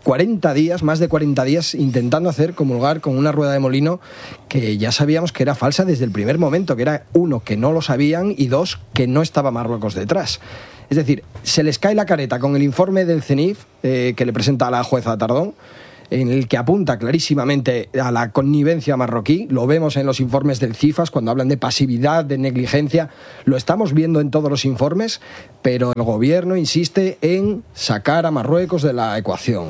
40 días, más de 40 días, intentando hacer comulgar con una rueda de molino que ya sabíamos que era falsa desde el primer momento, que era, uno, que no lo sabían, y dos, que no estaba Marruecos detrás. Es decir, se les cae la careta con el informe del CENIF que le presenta a la jueza Tardón, en el que apunta clarísimamente a la connivencia marroquí. Lo vemos en los informes del CIFAS cuando hablan de pasividad, de negligencia. Lo estamos viendo en todos los informes, pero el gobierno insiste en sacar a Marruecos de la ecuación.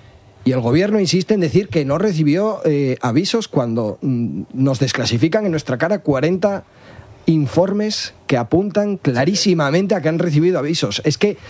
Y el gobierno insiste en decir que no recibió avisos cuando nos desclasifican en nuestra cara 40 informes que apuntan clarísimamente a que han recibido avisos. Es que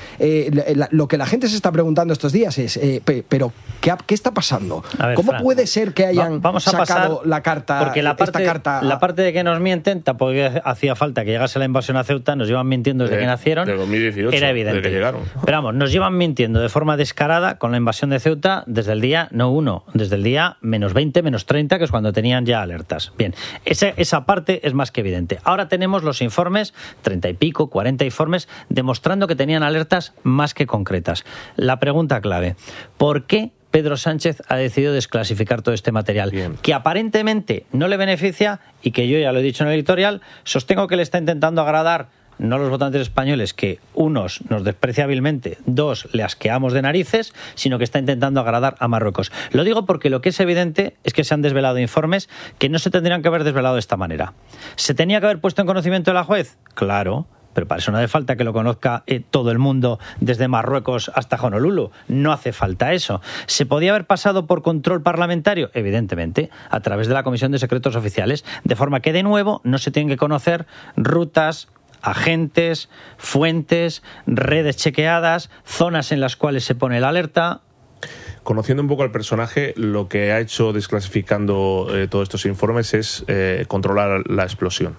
lo que la gente se está preguntando estos días es, pero ¿qué está pasando? Ver, ¿Cómo Fran, puede ser que hayan sacado la carta? Porque la parte de que nos mienten, tampoco hacía falta que llegase la invasión a Ceuta, nos llevan mintiendo desde que nacieron. De 2018, era evidente. desde que llegaron. Pero vamos, nos llevan mintiendo de forma descarada con la invasión de Ceuta desde el día, no 1, desde el día -20, -30, que es cuando tenían ya alertas. Bien, esa parte es más que evidente. Ahora tenemos los informes, 30 y pico, 40 informes, demostrando que tenían alertas más que concretas. La pregunta clave, ¿por qué Pedro Sánchez ha decidido desclasificar todo este material? Bien. Que aparentemente no le beneficia y que yo ya lo he dicho en el editorial, sostengo que le está intentando agradar no a los votantes españoles, que unos nos desprecia hábilmente, dos le asqueamos de narices, sino que está intentando agradar a Marruecos. Lo digo porque lo que es evidente es que se han desvelado informes que no se tendrían que haber desvelado de esta manera. ¿Se tenía que haber puesto en conocimiento de la juez? Claro, pero para eso no hace falta que lo conozca todo el mundo desde Marruecos hasta Honolulu. No hace falta eso. ¿Se podía haber pasado por control parlamentario? Evidentemente, a través de la Comisión de Secretos Oficiales, de forma que, de nuevo, no se tienen que conocer rutas, agentes, fuentes, redes chequeadas, zonas en las cuales se pone la alerta. Conociendo un poco al personaje, lo que ha hecho desclasificando todos estos informes es controlar la explosión.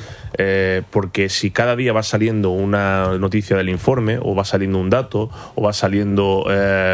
Porque si cada día va saliendo una noticia del informe, o va saliendo un dato, o va saliendo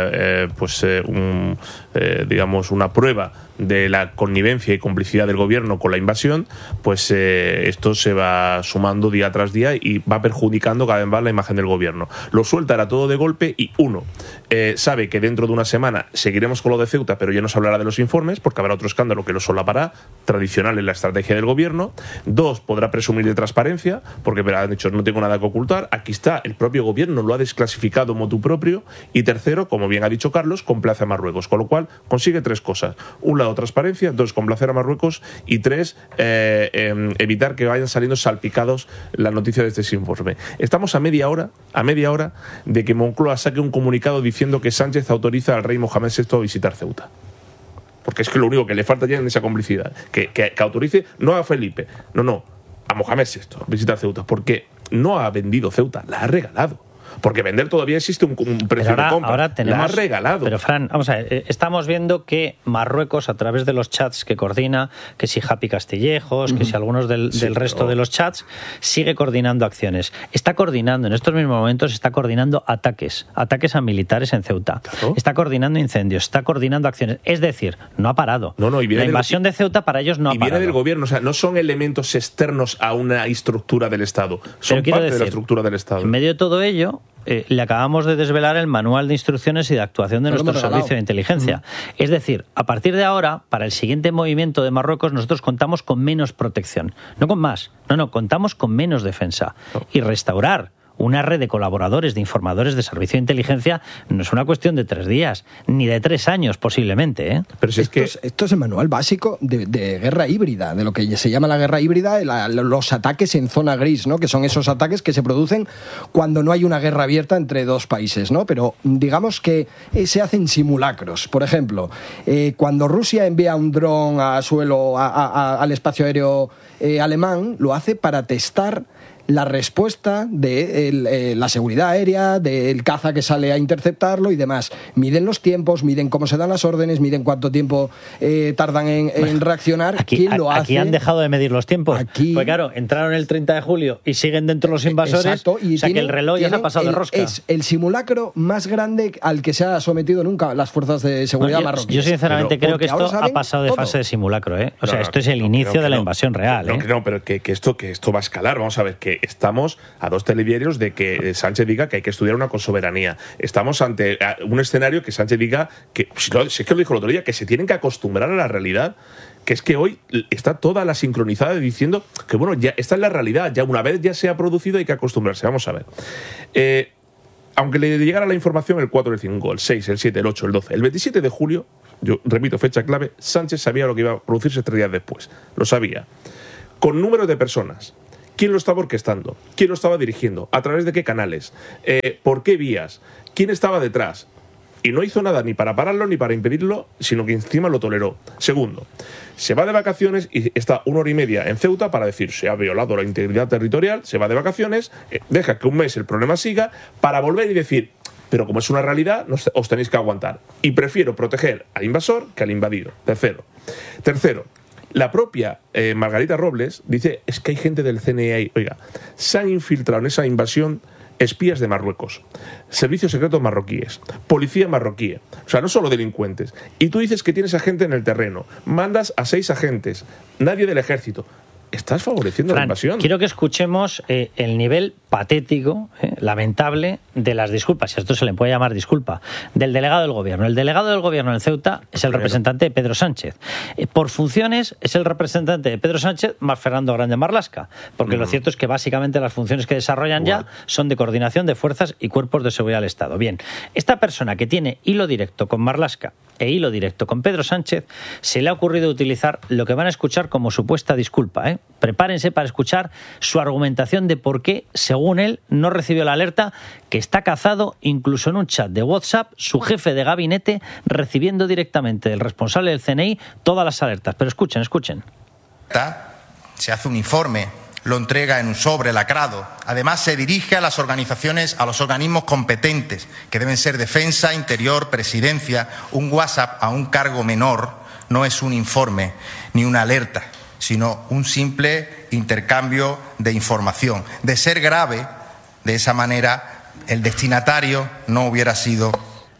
digamos una prueba de la connivencia y complicidad del gobierno con la invasión, pues esto se va sumando día tras día y va perjudicando cada vez más la imagen del gobierno. Lo suelta a todo de golpe y uno sabe que dentro de una semana seguiremos con lo de Ceuta, pero ya no se hablará de los informes porque habrá otro escándalo que lo solapará, tradicional en la estrategia del gobierno. Dos, podrá presumir de transparencia porque han dicho no tengo nada que ocultar, aquí está, el propio gobierno lo ha desclasificado motu propio. Y tercero, como bien ha dicho Carlos, complace a Marruecos, con lo cual consigue tres cosas: un lado transparencia, dos, complacer a Marruecos, y tres, evitar que vayan saliendo salpicados las noticias de este informe. Estamos a media hora de que Moncloa saque un comunicado diciendo que Sánchez autoriza al rey Mohamed VI a visitar Ceuta. Porque es que lo único que le falta ya en esa complicidad, que autorice no a Felipe, no, a Mohamed VI a visitar Ceuta, porque no ha vendido Ceuta, la ha regalado. Porque vender todavía existe un precio de compra. Ahora tenemos, la ha regalado. Pero Fran, vamos a ver, estamos viendo que Marruecos, a través de los chats que coordina, que si Happy Castillejos, que si algunos del resto de los chats, sigue coordinando acciones. Está coordinando, en estos mismos momentos, está coordinando ataques a militares en Ceuta. Claro. Está coordinando incendios, está coordinando acciones. Es decir, no ha parado. Y la invasión de Ceuta para ellos no ha parado. Y viene del gobierno, o sea, no son elementos externos a una estructura del Estado. Son parte de la estructura del Estado. En medio de todo ello, le acabamos de desvelar el manual de instrucciones y de actuación de nuestro servicio de inteligencia. Es decir, a partir de ahora, para el siguiente movimiento de Marruecos, nosotros contamos con menos protección. No con más, contamos con menos defensa. Y restaurar una red de colaboradores, de informadores de servicio de inteligencia, no es una cuestión de 3 días, ni de 3 años posiblemente, ¿eh? Pero si esto es el manual básico de guerra híbrida, de lo que se llama la guerra híbrida, los ataques en zona gris, ¿no? Que son esos ataques que se producen cuando no hay una guerra abierta entre dos países, ¿no? Pero digamos que se hacen simulacros. Por ejemplo, cuando Rusia envía un dron a suelo al espacio aéreo alemán, lo hace para testar la respuesta de la seguridad aérea, del caza que sale a interceptarlo y demás. Miden los tiempos, miden cómo se dan las órdenes, miden cuánto tiempo tardan en reaccionar. ¿Quién lo hace? Aquí han dejado de medir los tiempos. Pues claro, entraron el 30 de julio y siguen dentro los invasores. Exacto, y o sea que el reloj ya se ha pasado de rosca. Es el simulacro más grande al que se ha sometido nunca las fuerzas de seguridad marroquíes. Yo sinceramente creo que esto ha pasado de fase de simulacro. O sea, esto es el inicio de la invasión real. No, pero que esto va a escalar. Vamos a ver, que estamos a 2 telediarios de que Sánchez diga que hay que estudiar una consoberanía. Estamos ante un escenario que Sánchez diga que, si es que lo dijo el otro día, que se tienen que acostumbrar a la realidad, que es que hoy está toda la sincronizada diciendo que, bueno, ya esta es la realidad, ya una vez ya se ha producido hay que acostumbrarse. Vamos a ver. Aunque le llegara la información el 4, el 5, el 6, el 7, el 8, el 12, el 27 de julio, yo repito, fecha clave, Sánchez sabía lo que iba a producirse 3 días después. Lo sabía. Con números de personas. ¿Quién lo estaba orquestando? ¿Quién lo estaba dirigiendo? ¿A través de qué canales? ¿Por qué vías? ¿Quién estaba detrás? Y no hizo nada ni para pararlo ni para impedirlo, sino que encima lo toleró. Segundo, se va de vacaciones y está 1 hora y media en Ceuta para decir se ha violado la integridad territorial, se va de vacaciones, deja que un mes el problema siga, para volver y decir, pero como es una realidad, os tenéis que aguantar. Y prefiero proteger al invasor que al invadido. Tercero, la propia Margarita Robles dice, es que hay gente del CNI ahí. Oiga, se han infiltrado en esa invasión espías de Marruecos, servicios secretos marroquíes, policía marroquí, o sea, no solo delincuentes. Y tú dices que tienes a gente en el terreno, mandas a 6 agentes, nadie del ejército. Estás favoreciendo la invasión. Quiero que escuchemos el nivel patético, lamentable, de las disculpas, si a esto se le puede llamar disculpa, del delegado del gobierno. El delegado del gobierno en Ceuta es el representante de Pedro Sánchez. Por funciones es el representante de Pedro Sánchez más Fernando Grande Marlaska, porque lo cierto es que básicamente las funciones que desarrollan ya son de coordinación de fuerzas y cuerpos de seguridad del Estado. Bien, esta persona que tiene hilo directo con Marlaska e hilo directo con Pedro Sánchez, se le ha ocurrido utilizar lo que van a escuchar como supuesta disculpa. Prepárense para escuchar su argumentación de por qué, según él, no recibió la alerta, que está cazado incluso en un chat de WhatsApp, su jefe de gabinete recibiendo directamente del responsable del CNI todas las alertas. Pero escuchen. Se hace un informe, lo entrega en un sobre lacrado. Además, se dirige a las organizaciones, a los organismos competentes, que deben ser Defensa, Interior, Presidencia. Un WhatsApp a un cargo menor no es un informe ni una alerta, sino un simple intercambio de información. De ser grave, de esa manera, el destinatario no hubiera sido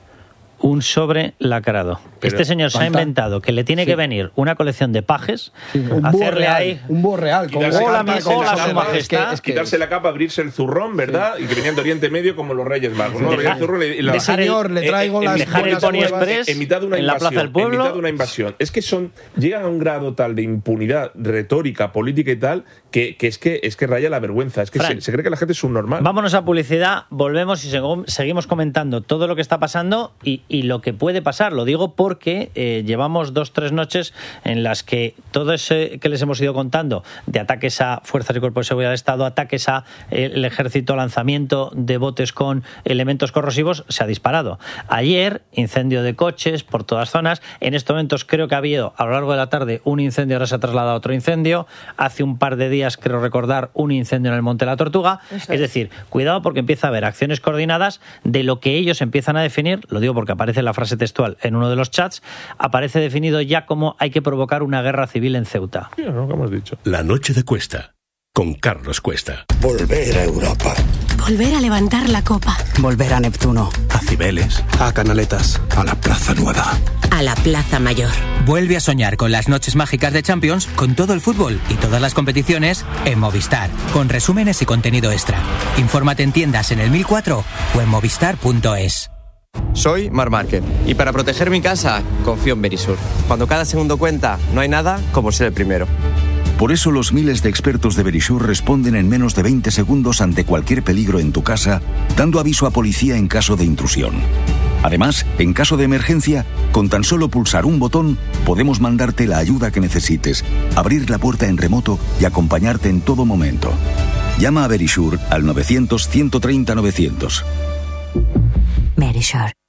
un sobre lacrado. Este señor se ha inventado que le tiene que venir una colección de pajes, hacerle ahí un búho real, con hola su majestad, quitarse la capa, abrirse el zurrón, ¿verdad? Y que venían de Oriente Medio como los Reyes Magos, ¿no? Señor, le traigo las dejar el Pony Express en mitad de una en la Plaza del Pueblo, en mitad de una invasión. Es que llegan a un grado tal de impunidad retórica, política y tal, que es que raya la vergüenza. Es que Fran, se cree que la gente es un normal. Vámonos a publicidad, volvemos y seguimos comentando todo lo que está pasando y lo que puede pasar. Lo digo porque llevamos 2-3 noches en las que todo ese que les hemos ido contando de ataques a fuerzas y cuerpos de seguridad del Estado, ataques a el ejército, lanzamiento de botes con elementos corrosivos, se ha disparado. Ayer, incendio de coches por todas zonas. En estos momentos creo que ha habido a lo largo de la tarde un incendio, ahora se ha trasladado a otro incendio. Hace un par de días, creo recordar, un incendio en el Monte de la Tortuga. Es decir, cuidado porque empieza a haber acciones coordinadas de lo que ellos empiezan a definir, lo digo porque aparece la frase textual en uno de los chats, aparece definido ya como hay que provocar una guerra civil en Ceuta. Sí, lo que hemos dicho. La noche de Cuesta, con Carlos Cuesta. Volver a Europa. Volver a levantar la copa. Volver a Neptuno. A Cibeles. A Canaletas. A la Plaza Nueva. A la Plaza Mayor. Vuelve a soñar con las noches mágicas de Champions, con todo el fútbol y todas las competiciones en Movistar, con resúmenes y contenido extra. Infórmate en tiendas en el 1004 o en movistar.es. Soy Marc Márquez y para proteger mi casa confío en Verisur. Cuando cada segundo cuenta, no hay nada como ser el primero. Por eso los miles de expertos de Verisur responden en menos de 20 segundos ante cualquier peligro en tu casa, dando aviso a policía en caso de intrusión. Además, en caso de emergencia, con tan solo pulsar un botón, podemos mandarte la ayuda que necesites, abrir la puerta en remoto y acompañarte en todo momento. Llama a Verisur al 900-130-900. Verisur.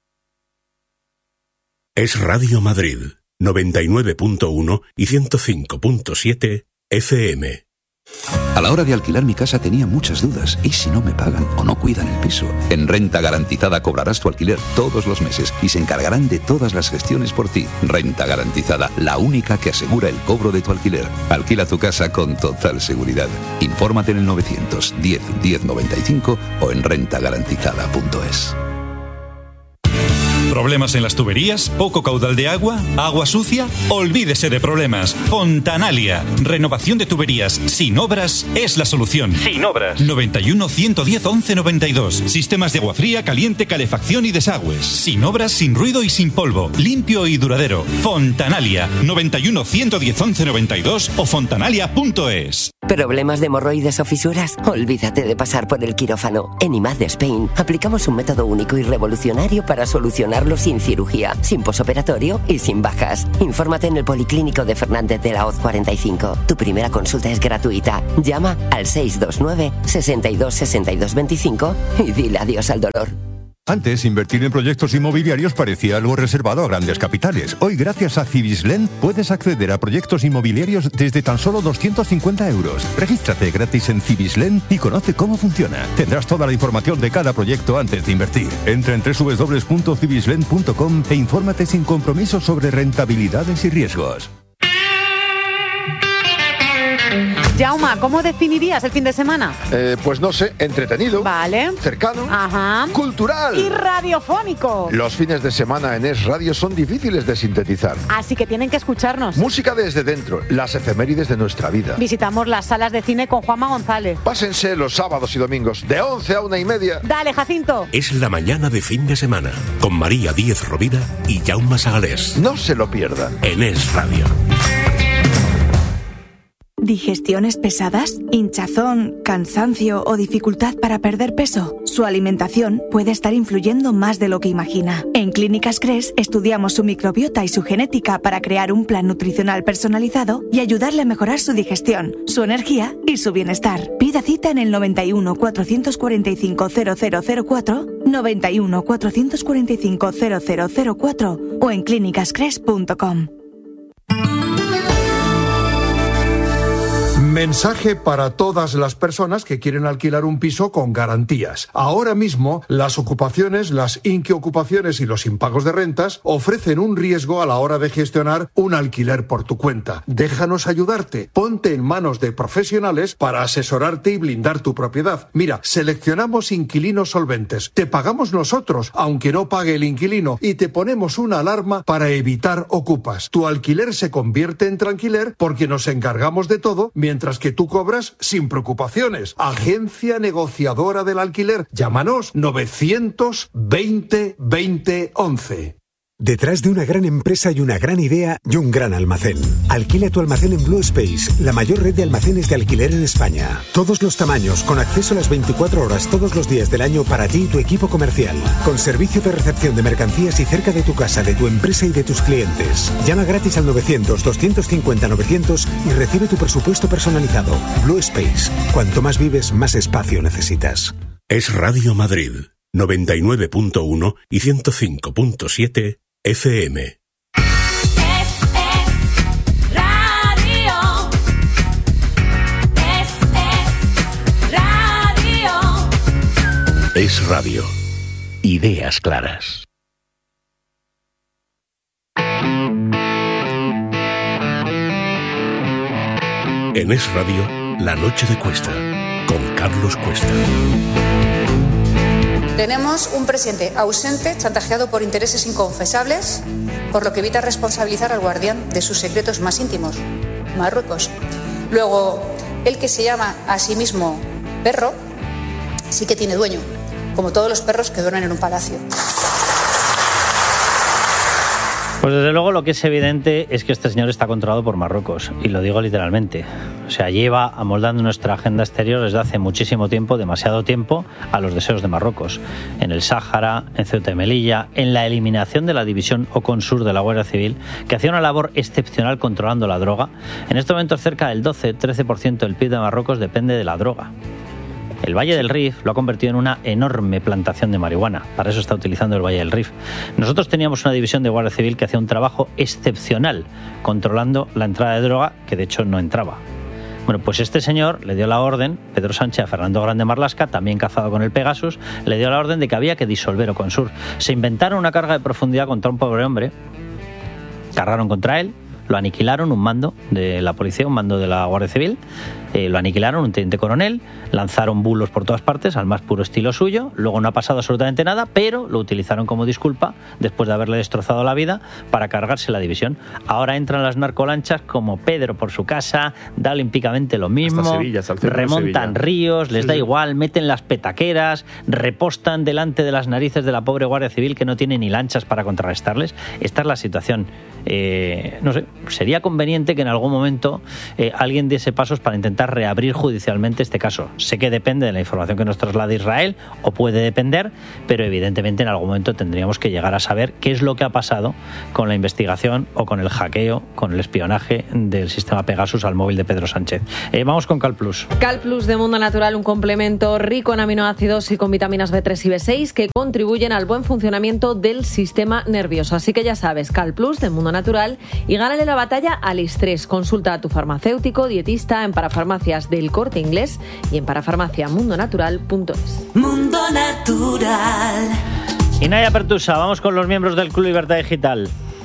Es Radio Madrid, 99.1 y 105.7 FM. A la hora de alquilar mi casa tenía muchas dudas. ¿Y si no me pagan o no cuidan el piso? En Renta Garantizada cobrarás tu alquiler todos los meses y se encargarán de todas las gestiones por ti. Renta Garantizada, la única que asegura el cobro de tu alquiler. Alquila tu casa con total seguridad. Infórmate en el 910 1095 o en rentagarantizada.es. ¿Problemas en las tuberías? ¿Poco caudal de agua? ¿Agua sucia? Olvídese de problemas. Fontanalia. Renovación de tuberías sin obras es la solución. Sin obras. 91 110 11 92. Sistemas de agua fría, caliente, calefacción y desagües. Sin obras, sin ruido y sin polvo. Limpio y duradero. Fontanalia. 91 110 11 92 o fontanalia.es. ¿Problemas de hemorroides o fisuras? Olvídate de pasar por el quirófano. En IMAD Spain aplicamos un método único y revolucionario para solucionarlo sin cirugía, sin posoperatorio y sin bajas. Infórmate en el Policlínico de Fernández de la Hoz 45. Tu primera consulta es gratuita. Llama al 629 62 62 25 y dile adiós al dolor. Antes, invertir en proyectos inmobiliarios parecía algo reservado a grandes capitales. Hoy, gracias a Cibislen, puedes acceder a proyectos inmobiliarios desde tan solo 250 euros. Regístrate gratis en Cibislen y conoce cómo funciona. Tendrás toda la información de cada proyecto antes de invertir. Entra en www.cibislen.com e infórmate sin compromiso sobre rentabilidades y riesgos. Jauma, ¿cómo definirías el fin de semana? Pues no sé, entretenido. Vale. Cercano. Ajá. Cultural. Y radiofónico. Los fines de semana en Es Radio son difíciles de sintetizar. Así que tienen que escucharnos. Música desde dentro, las efemérides de nuestra vida. Visitamos las salas de cine con Juanma González. Pásense los sábados y domingos de 11 a 1:30. Dale, Jacinto. Es la mañana de fin de semana con María Díez Rovira y Jaume Sagalés. No se lo pierdan. En Es Radio. ¿Digestiones pesadas? ¿Hinchazón, cansancio o dificultad para perder peso? Su alimentación puede estar influyendo más de lo que imagina. En Clínicas Cres estudiamos su microbiota y su genética para crear un plan nutricional personalizado y ayudarle a mejorar su digestión, su energía y su bienestar. Pida cita en el 91 445 0004, 91 445 0004 o en clínicascres.com. Mensaje para todas las personas que quieren alquilar un piso con garantías. Ahora mismo, las ocupaciones, las inquiocupaciones y los impagos de rentas ofrecen un riesgo a la hora de gestionar un alquiler por tu cuenta. Déjanos ayudarte. Ponte en manos de profesionales para asesorarte y blindar tu propiedad. Mira, seleccionamos inquilinos solventes. Te pagamos nosotros, aunque no pague el inquilino, y te ponemos una alarma para evitar ocupas. Tu alquiler se convierte en tranquiler porque nos encargamos de todo, mientras que tú cobras sin preocupaciones. Agencia negociadora del alquiler. Llámanos 920 20 11. Detrás de una gran empresa y una gran idea y un gran almacén. Alquila tu almacén en Blue Space, la mayor red de almacenes de alquiler en España. Todos los tamaños, con acceso a las 24 horas todos los días del año para ti y tu equipo comercial. Con servicio de recepción de mercancías y cerca de tu casa, de tu empresa y de tus clientes. Llama gratis al 900-250-900 y recibe tu presupuesto personalizado. Blue Space. Cuanto más vives, más espacio necesitas. Es Radio Madrid, 99.1 y 105.7 FM. Es Radio. Ideas claras. En Es Radio, La Noche de Cuesta, con Carlos Cuesta. Tenemos un presidente ausente, chantajeado por intereses inconfesables, por lo que evita responsabilizar al guardián de sus secretos más íntimos, Marruecos. Luego, el que se llama a sí mismo perro, sí que tiene dueño, como todos los perros que duermen en un palacio. Pues desde luego lo que es evidente es que este señor está controlado por Marruecos, y lo digo literalmente. O sea, lleva amoldando nuestra agenda exterior desde hace muchísimo tiempo, demasiado tiempo, a los deseos de Marruecos. En el Sáhara, en Ceuta y Melilla, en la eliminación de la división Ocon-Sur de la Guardia Civil, que hacía una labor excepcional controlando la droga. En este momento cerca del 12-13% del PIB de Marruecos depende de la droga. El Valle del Rif lo ha convertido en una enorme plantación de marihuana. Para eso está utilizando el Valle del Rif. Nosotros teníamos una división de Guardia Civil que hacía un trabajo excepcional controlando la entrada de droga, que de hecho no entraba. Bueno, pues este señor le dio la orden, Pedro Sánchez, a Fernando Grande Marlaska, también cazado con el Pegasus, le dio la orden de que había que disolver Oconsur. Se inventaron una carga de profundidad contra un pobre hombre, cargaron contra él, lo aniquilaron, un mando de la policía, un mando de la Guardia Civil, lo aniquilaron, un teniente coronel, lanzaron bulos por todas partes, al más puro estilo suyo, luego no ha pasado absolutamente nada, pero lo utilizaron como disculpa, después de haberle destrozado la vida, para cargarse la división. Ahora entran las narcolanchas como Pedro por su casa, da olímpicamente lo mismo, Sevilla, remontan ríos, les da igual, meten las petaqueras, repostan delante de las narices de la pobre Guardia Civil que no tiene ni lanchas para contrarrestarles. Esta es la situación. No sé, sería conveniente que en algún momento alguien diese pasos para intentar reabrir judicialmente este caso. Sé que depende de la información que nos traslade Israel, o puede depender, pero evidentemente en algún momento tendríamos que llegar a saber qué es lo que ha pasado con la investigación o con el hackeo, con el espionaje del sistema Pegasus al móvil de Pedro Sánchez. Vamos con CalPlus. CalPlus de Mundo Natural, un complemento rico en aminoácidos y con vitaminas B3 y B6 que contribuyen al buen funcionamiento del sistema nervioso. Así que ya sabes, CalPlus de Mundo Natural, y gánale la batalla al estrés. Consulta a tu farmacéutico, dietista en Parafarmacias del Corte Inglés y en parafarmaciamundonatural.es. Mundo Natural. Inaya Pertusa, vamos con los miembros del Club Libertad Digital.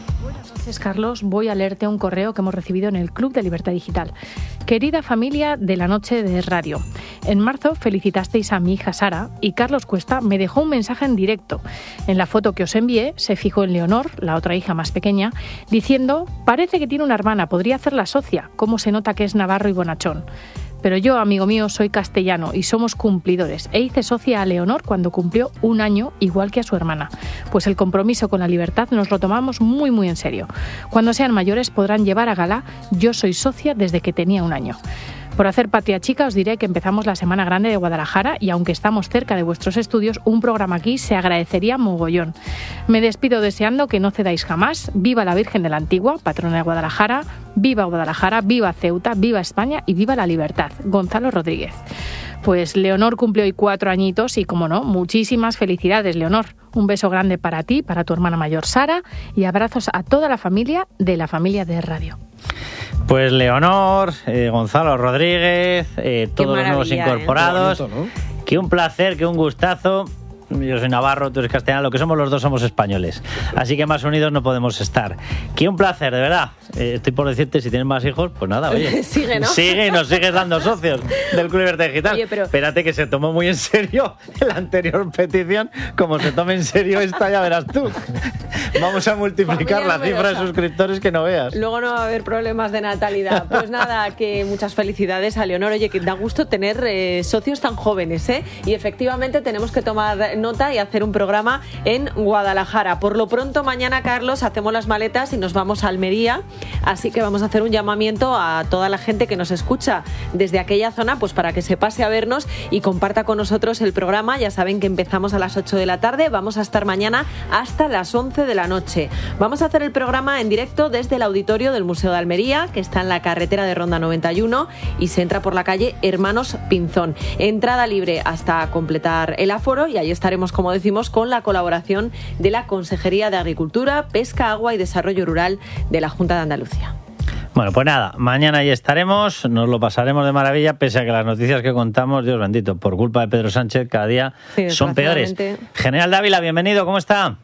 Carlos, voy a leerte un correo que hemos recibido en el Club de Libertad Digital. Querida familia de la noche de radio, en marzo felicitasteis a mi hija Sara y Carlos Cuesta me dejó un mensaje en directo. En la foto que os envié se fijó en Leonor, la otra hija más pequeña, diciendo: parece que tiene una hermana, podría hacerla socia, cómo se nota que es navarro y bonachón. Pero yo, amigo mío, soy castellano y somos cumplidores. E hice socia a Leonor cuando cumplió 1 año, igual que a su hermana. Pues el compromiso con la libertad nos lo tomamos muy, muy en serio. Cuando sean mayores podrán llevar a gala Yo soy socia desde que tenía 1 año. Por hacer patria chica os diré que empezamos la Semana Grande de Guadalajara y aunque estamos cerca de vuestros estudios, un programa aquí se agradecería mogollón. Me despido deseando que no cedáis jamás. Viva la Virgen de la Antigua, patrona de Guadalajara. Viva Guadalajara, viva Ceuta, viva España y viva la libertad. Gonzalo Rodríguez. Pues Leonor cumplió hoy 4 añitos y, como no, muchísimas felicidades, Leonor. Un beso grande para ti, para tu hermana mayor Sara y abrazos a toda la familia de Radio. Pues Leonor, Gonzalo Rodríguez, todos los nuevos incorporados. Bonito, ¿no? Que un placer, que un gustazo. Yo soy navarro, tú eres castellano, lo que somos los dos somos españoles. Así que más unidos no podemos estar. Que un placer, de verdad. Estoy por decirte, si tienes más hijos, pues nada, oye. Sigue, ¿no? Sigue y nos sigues dando socios del Club Libertad Digital. Oye, pero... Espérate que se tomó muy en serio la anterior petición. Como se tome en serio esta, ya verás tú. Vamos a multiplicar la cifra de suscriptores que no veas. Luego no va a haber problemas de natalidad. Pues nada, que muchas felicidades a Leonor. Oye, que da gusto tener socios tan jóvenes, ¿eh? Y efectivamente tenemos que tomar nota y hacer un programa en Guadalajara. Por lo pronto, mañana, Carlos, hacemos las maletas y nos vamos a Almería. Así que vamos a hacer un llamamiento a toda la gente que nos escucha desde aquella zona, pues para que se pase a vernos y comparta con nosotros el programa. Ya saben que empezamos a las 8 de la tarde. Vamos a estar mañana hasta las 11 de la noche. Vamos a hacer el programa en directo desde el auditorio del Museo de Almería, que está en la carretera de Ronda 91 y se entra por la calle Hermanos Pinzón. Entrada libre hasta completar el aforo y ahí estaremos, como decimos, con la colaboración de la Consejería de Agricultura, Pesca, Agua y Desarrollo Rural de la Junta de Andalucía. Bueno, pues nada, mañana ahí estaremos, nos lo pasaremos de maravilla, pese a que las noticias que contamos, Dios bendito, por culpa de Pedro Sánchez, cada día son peores. General Dávila, bienvenido, ¿cómo está?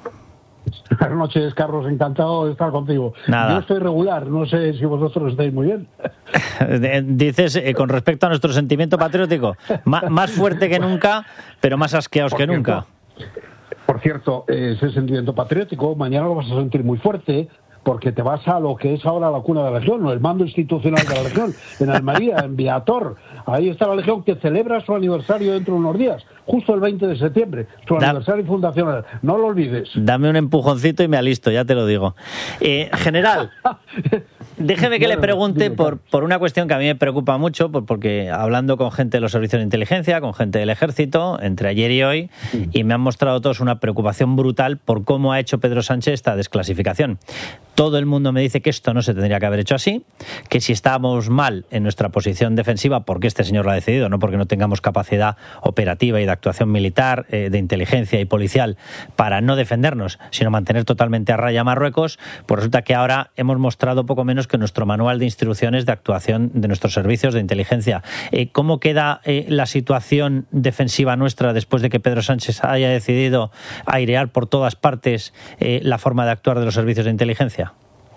Buenas noches, Carlos, encantado de estar contigo. Nada. Yo estoy regular, no sé si vosotros estáis muy bien. Dices, con respecto a nuestro sentimiento patriótico, más fuerte que nunca, pero más asqueados que nunca. Por cierto, ese sentimiento patriótico mañana lo vas a sentir muy fuerte, porque te vas a lo que es ahora la cuna de la Legión, el mando institucional de la Legión, en Almería, en Viator. Ahí está la Legión, que celebra su aniversario dentro de unos días, justo el 20 de septiembre, su aniversario fundacional. No lo olvides. Dame un empujoncito y me alisto, ya te lo digo. General, déjeme que le pregunte por una cuestión que a mí me preocupa mucho, porque hablando con gente de los servicios de inteligencia, con gente del Ejército, entre ayer y hoy, y me han mostrado todos una preocupación brutal por cómo ha hecho Pedro Sánchez esta desclasificación. Todo el mundo me dice que esto no se tendría que haber hecho así, que si estábamos mal en nuestra posición defensiva, porque este señor lo ha decidido, no porque no tengamos capacidad operativa y de actuación militar, de inteligencia y policial para no defendernos, sino mantener totalmente a raya a Marruecos, pues resulta que ahora hemos mostrado poco menos que nuestro manual de instrucciones de actuación de nuestros servicios de inteligencia. ¿Cómo queda la situación defensiva nuestra después de que Pedro Sánchez haya decidido airear por todas partes la forma de actuar de los servicios de inteligencia?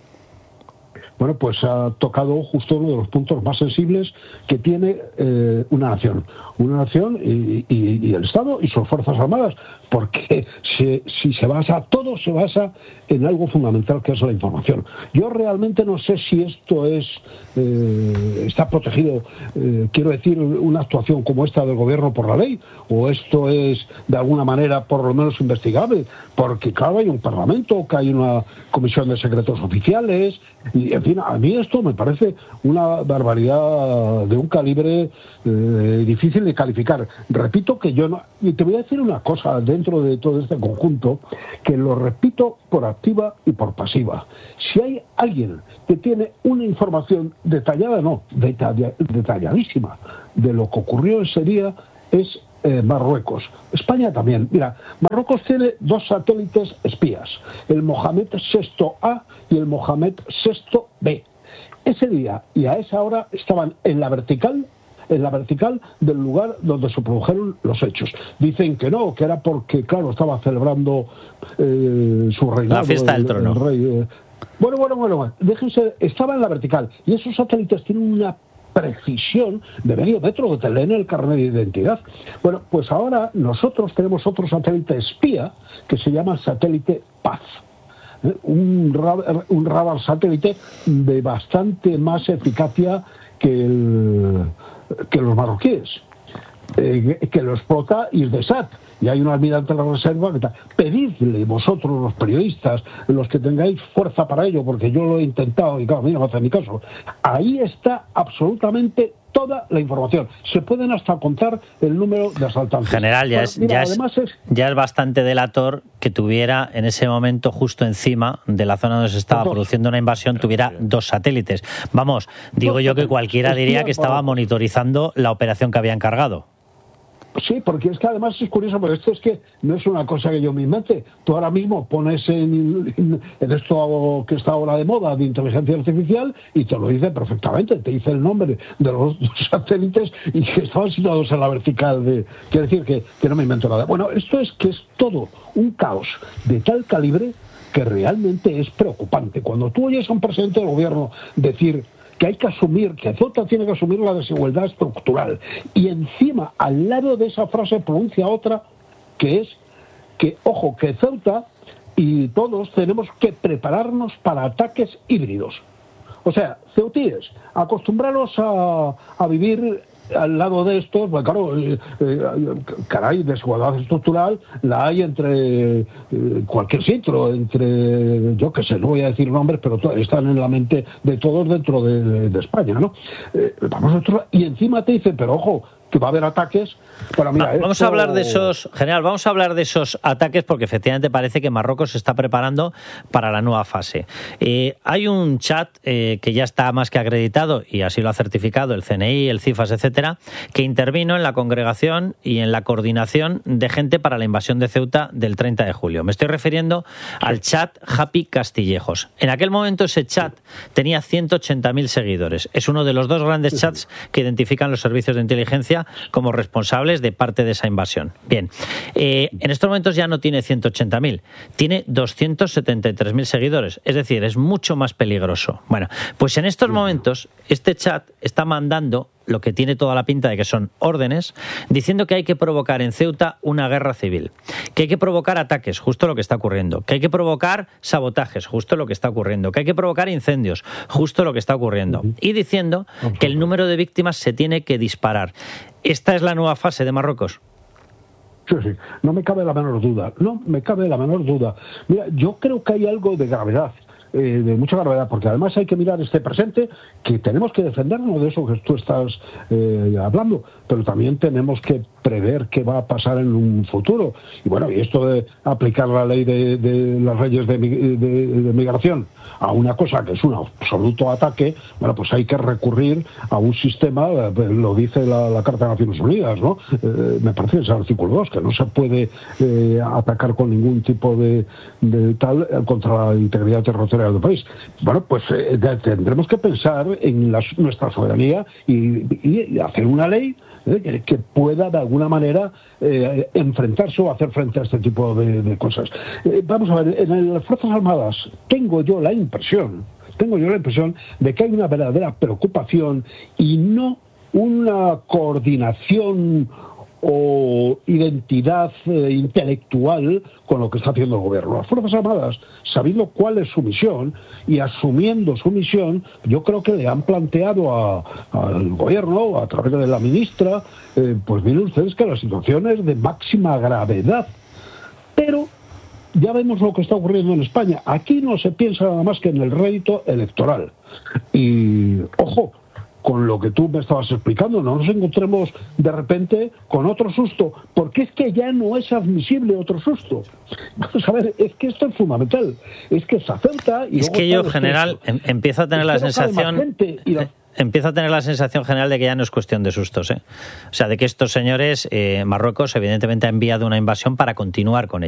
Bueno, pues ha tocado justo uno de los puntos más sensibles que tiene una nación. Una nación y el Estado y sus Fuerzas Armadas, porque si se basa, todo se basa en algo fundamental que es la información. Yo realmente no sé si esto está protegido, quiero decir, una actuación como esta del gobierno por la ley, o esto es de alguna manera por lo menos investigable, porque claro, hay un parlamento, que hay una comisión de secretos oficiales, y en fin, a mí esto me parece una barbaridad de un calibre difícil de calificar. Repito que yo no, y te voy a decir una cosa dentro de todo este conjunto, que lo repito por activa y por pasiva. Si hay alguien que tiene una información detallada, detalladísima de lo que ocurrió ese día, es Marruecos. España también. Mira, Marruecos tiene 2 satélites espías, el Mohamed VI-A y el Mohamed VI-B. Ese día y a esa hora estaban en la vertical del lugar donde se produjeron los hechos. Dicen que no, que era porque, claro, estaba celebrando su reinado. La fiesta del trono. El rey. Bueno, déjense, estaba en la vertical. Y esos satélites tienen una precisión de medio metro que te leen el carnet de identidad. Bueno, pues ahora nosotros tenemos otro satélite espía que se llama satélite Paz. Un radar satélite de bastante más eficacia que los marroquíes, que lo explota Hisdesat, y hay un almirante de la reserva que pedidle vosotros, los periodistas, los que tengáis fuerza para ello, porque yo lo he intentado y claro, a mí no me hace ni caso. Ahí está absolutamente toda la información. Se pueden hasta contar el número de asaltantes. General, ya es bastante delator que tuviera en ese momento, justo encima de la zona donde se estaba produciendo una invasión, tuviera 2 satélites. Vamos, digo yo que cualquiera diría que estaba monitorizando la operación que había encargado. Sí, porque es que además es curioso, porque esto es que no es una cosa que yo me invente. Tú ahora mismo pones en esto que está ahora de moda de inteligencia artificial y te lo dice perfectamente, te dice el nombre de los satélites y que estaban situados en la vertical. Quiere decir que no me invento nada. Bueno, esto es que es todo un caos de tal calibre que realmente es preocupante. Cuando tú oyes a un presidente del gobierno decir que hay que asumir, que Ceuta tiene que asumir la desigualdad estructural, y encima, al lado de esa frase, pronuncia otra, que es que, ojo, que Ceuta y todos tenemos que prepararnos para ataques híbridos. O sea, ceutíes, acostumbraros a vivir al lado de esto, pues claro, caray, desigualdad estructural la hay entre cualquier sitio, entre, yo qué sé, no voy a decir nombres, pero están en la mente de todos dentro de España, ¿no? Y encima te dicen, pero ojo, que va a haber ataques. Bueno, mira, vamos a hablar de esos, general, vamos a hablar de esos ataques porque efectivamente parece que Marruecos se está preparando para la nueva fase. Hay un chat que ya está más que acreditado y así lo ha certificado el CNI, el CIFAS, etcétera, que intervino en la congregación y en la coordinación de gente para la invasión de Ceuta del 30 de julio. Me estoy refiriendo al chat Happy Castillejos. En aquel momento ese chat tenía 180.000 seguidores. Es uno de los 2 grandes chats que identifican los servicios de inteligencia como responsables de parte de esa invasión. Bien, en estos momentos ya no tiene 180.000, tiene 273.000 seguidores, es decir, es mucho más peligroso. Bueno, pues en estos momentos este chat está mandando lo que tiene toda la pinta de que son órdenes, diciendo que hay que provocar en Ceuta una guerra civil, que hay que provocar ataques, justo lo que está ocurriendo, que hay que provocar sabotajes, justo lo que está ocurriendo, que hay que provocar incendios, justo lo que está ocurriendo, y diciendo que el número de víctimas se tiene que disparar. ¿Esta es la nueva fase de Marruecos? Sí, no me cabe la menor duda, Mira, yo creo que hay algo de gravedad, de mucha gravedad, porque además hay que mirar este presente, que tenemos que defendernos de eso que tú estás hablando, pero también tenemos que prever qué va a pasar en un futuro. Y bueno, y esto de aplicar la ley de las leyes de migración a una cosa que es un absoluto ataque, bueno, pues hay que recurrir a un sistema, lo dice la Carta de Naciones Unidas, ¿no? Me parece que es el artículo 2, que no se puede atacar con ningún tipo de tal contra la integridad territorial del país. Bueno, pues tendremos que pensar en nuestra soberanía y hacer una ley que pueda de alguna manera enfrentarse o hacer frente a este tipo de cosas. Vamos a ver, en las Fuerzas Armadas tengo yo la impresión de que hay una verdadera preocupación y no una coordinación o identidad intelectual con lo que está haciendo el gobierno. Las Fuerzas Armadas, sabiendo cuál es su misión y asumiendo su misión, yo creo que le han planteado al gobierno, a través de la ministra, pues miren ustedes que la situación es de máxima gravedad. Pero ya vemos lo que está ocurriendo en España. Aquí no se piensa nada más que en el rédito electoral. Y, ojo, con lo que tú me estabas explicando, no nos encontremos de repente con otro susto, porque es que ya no es admisible otro susto. Vamos a ver, es que esto es fundamental, es que se acerta y... Es que yo, en general, empiezo a tener la sensación... Empiezo a tener la sensación general de que ya no es cuestión de sustos, ¿eh? O sea, de que estos señores, Marruecos, evidentemente ha enviado una invasión para continuar con ella.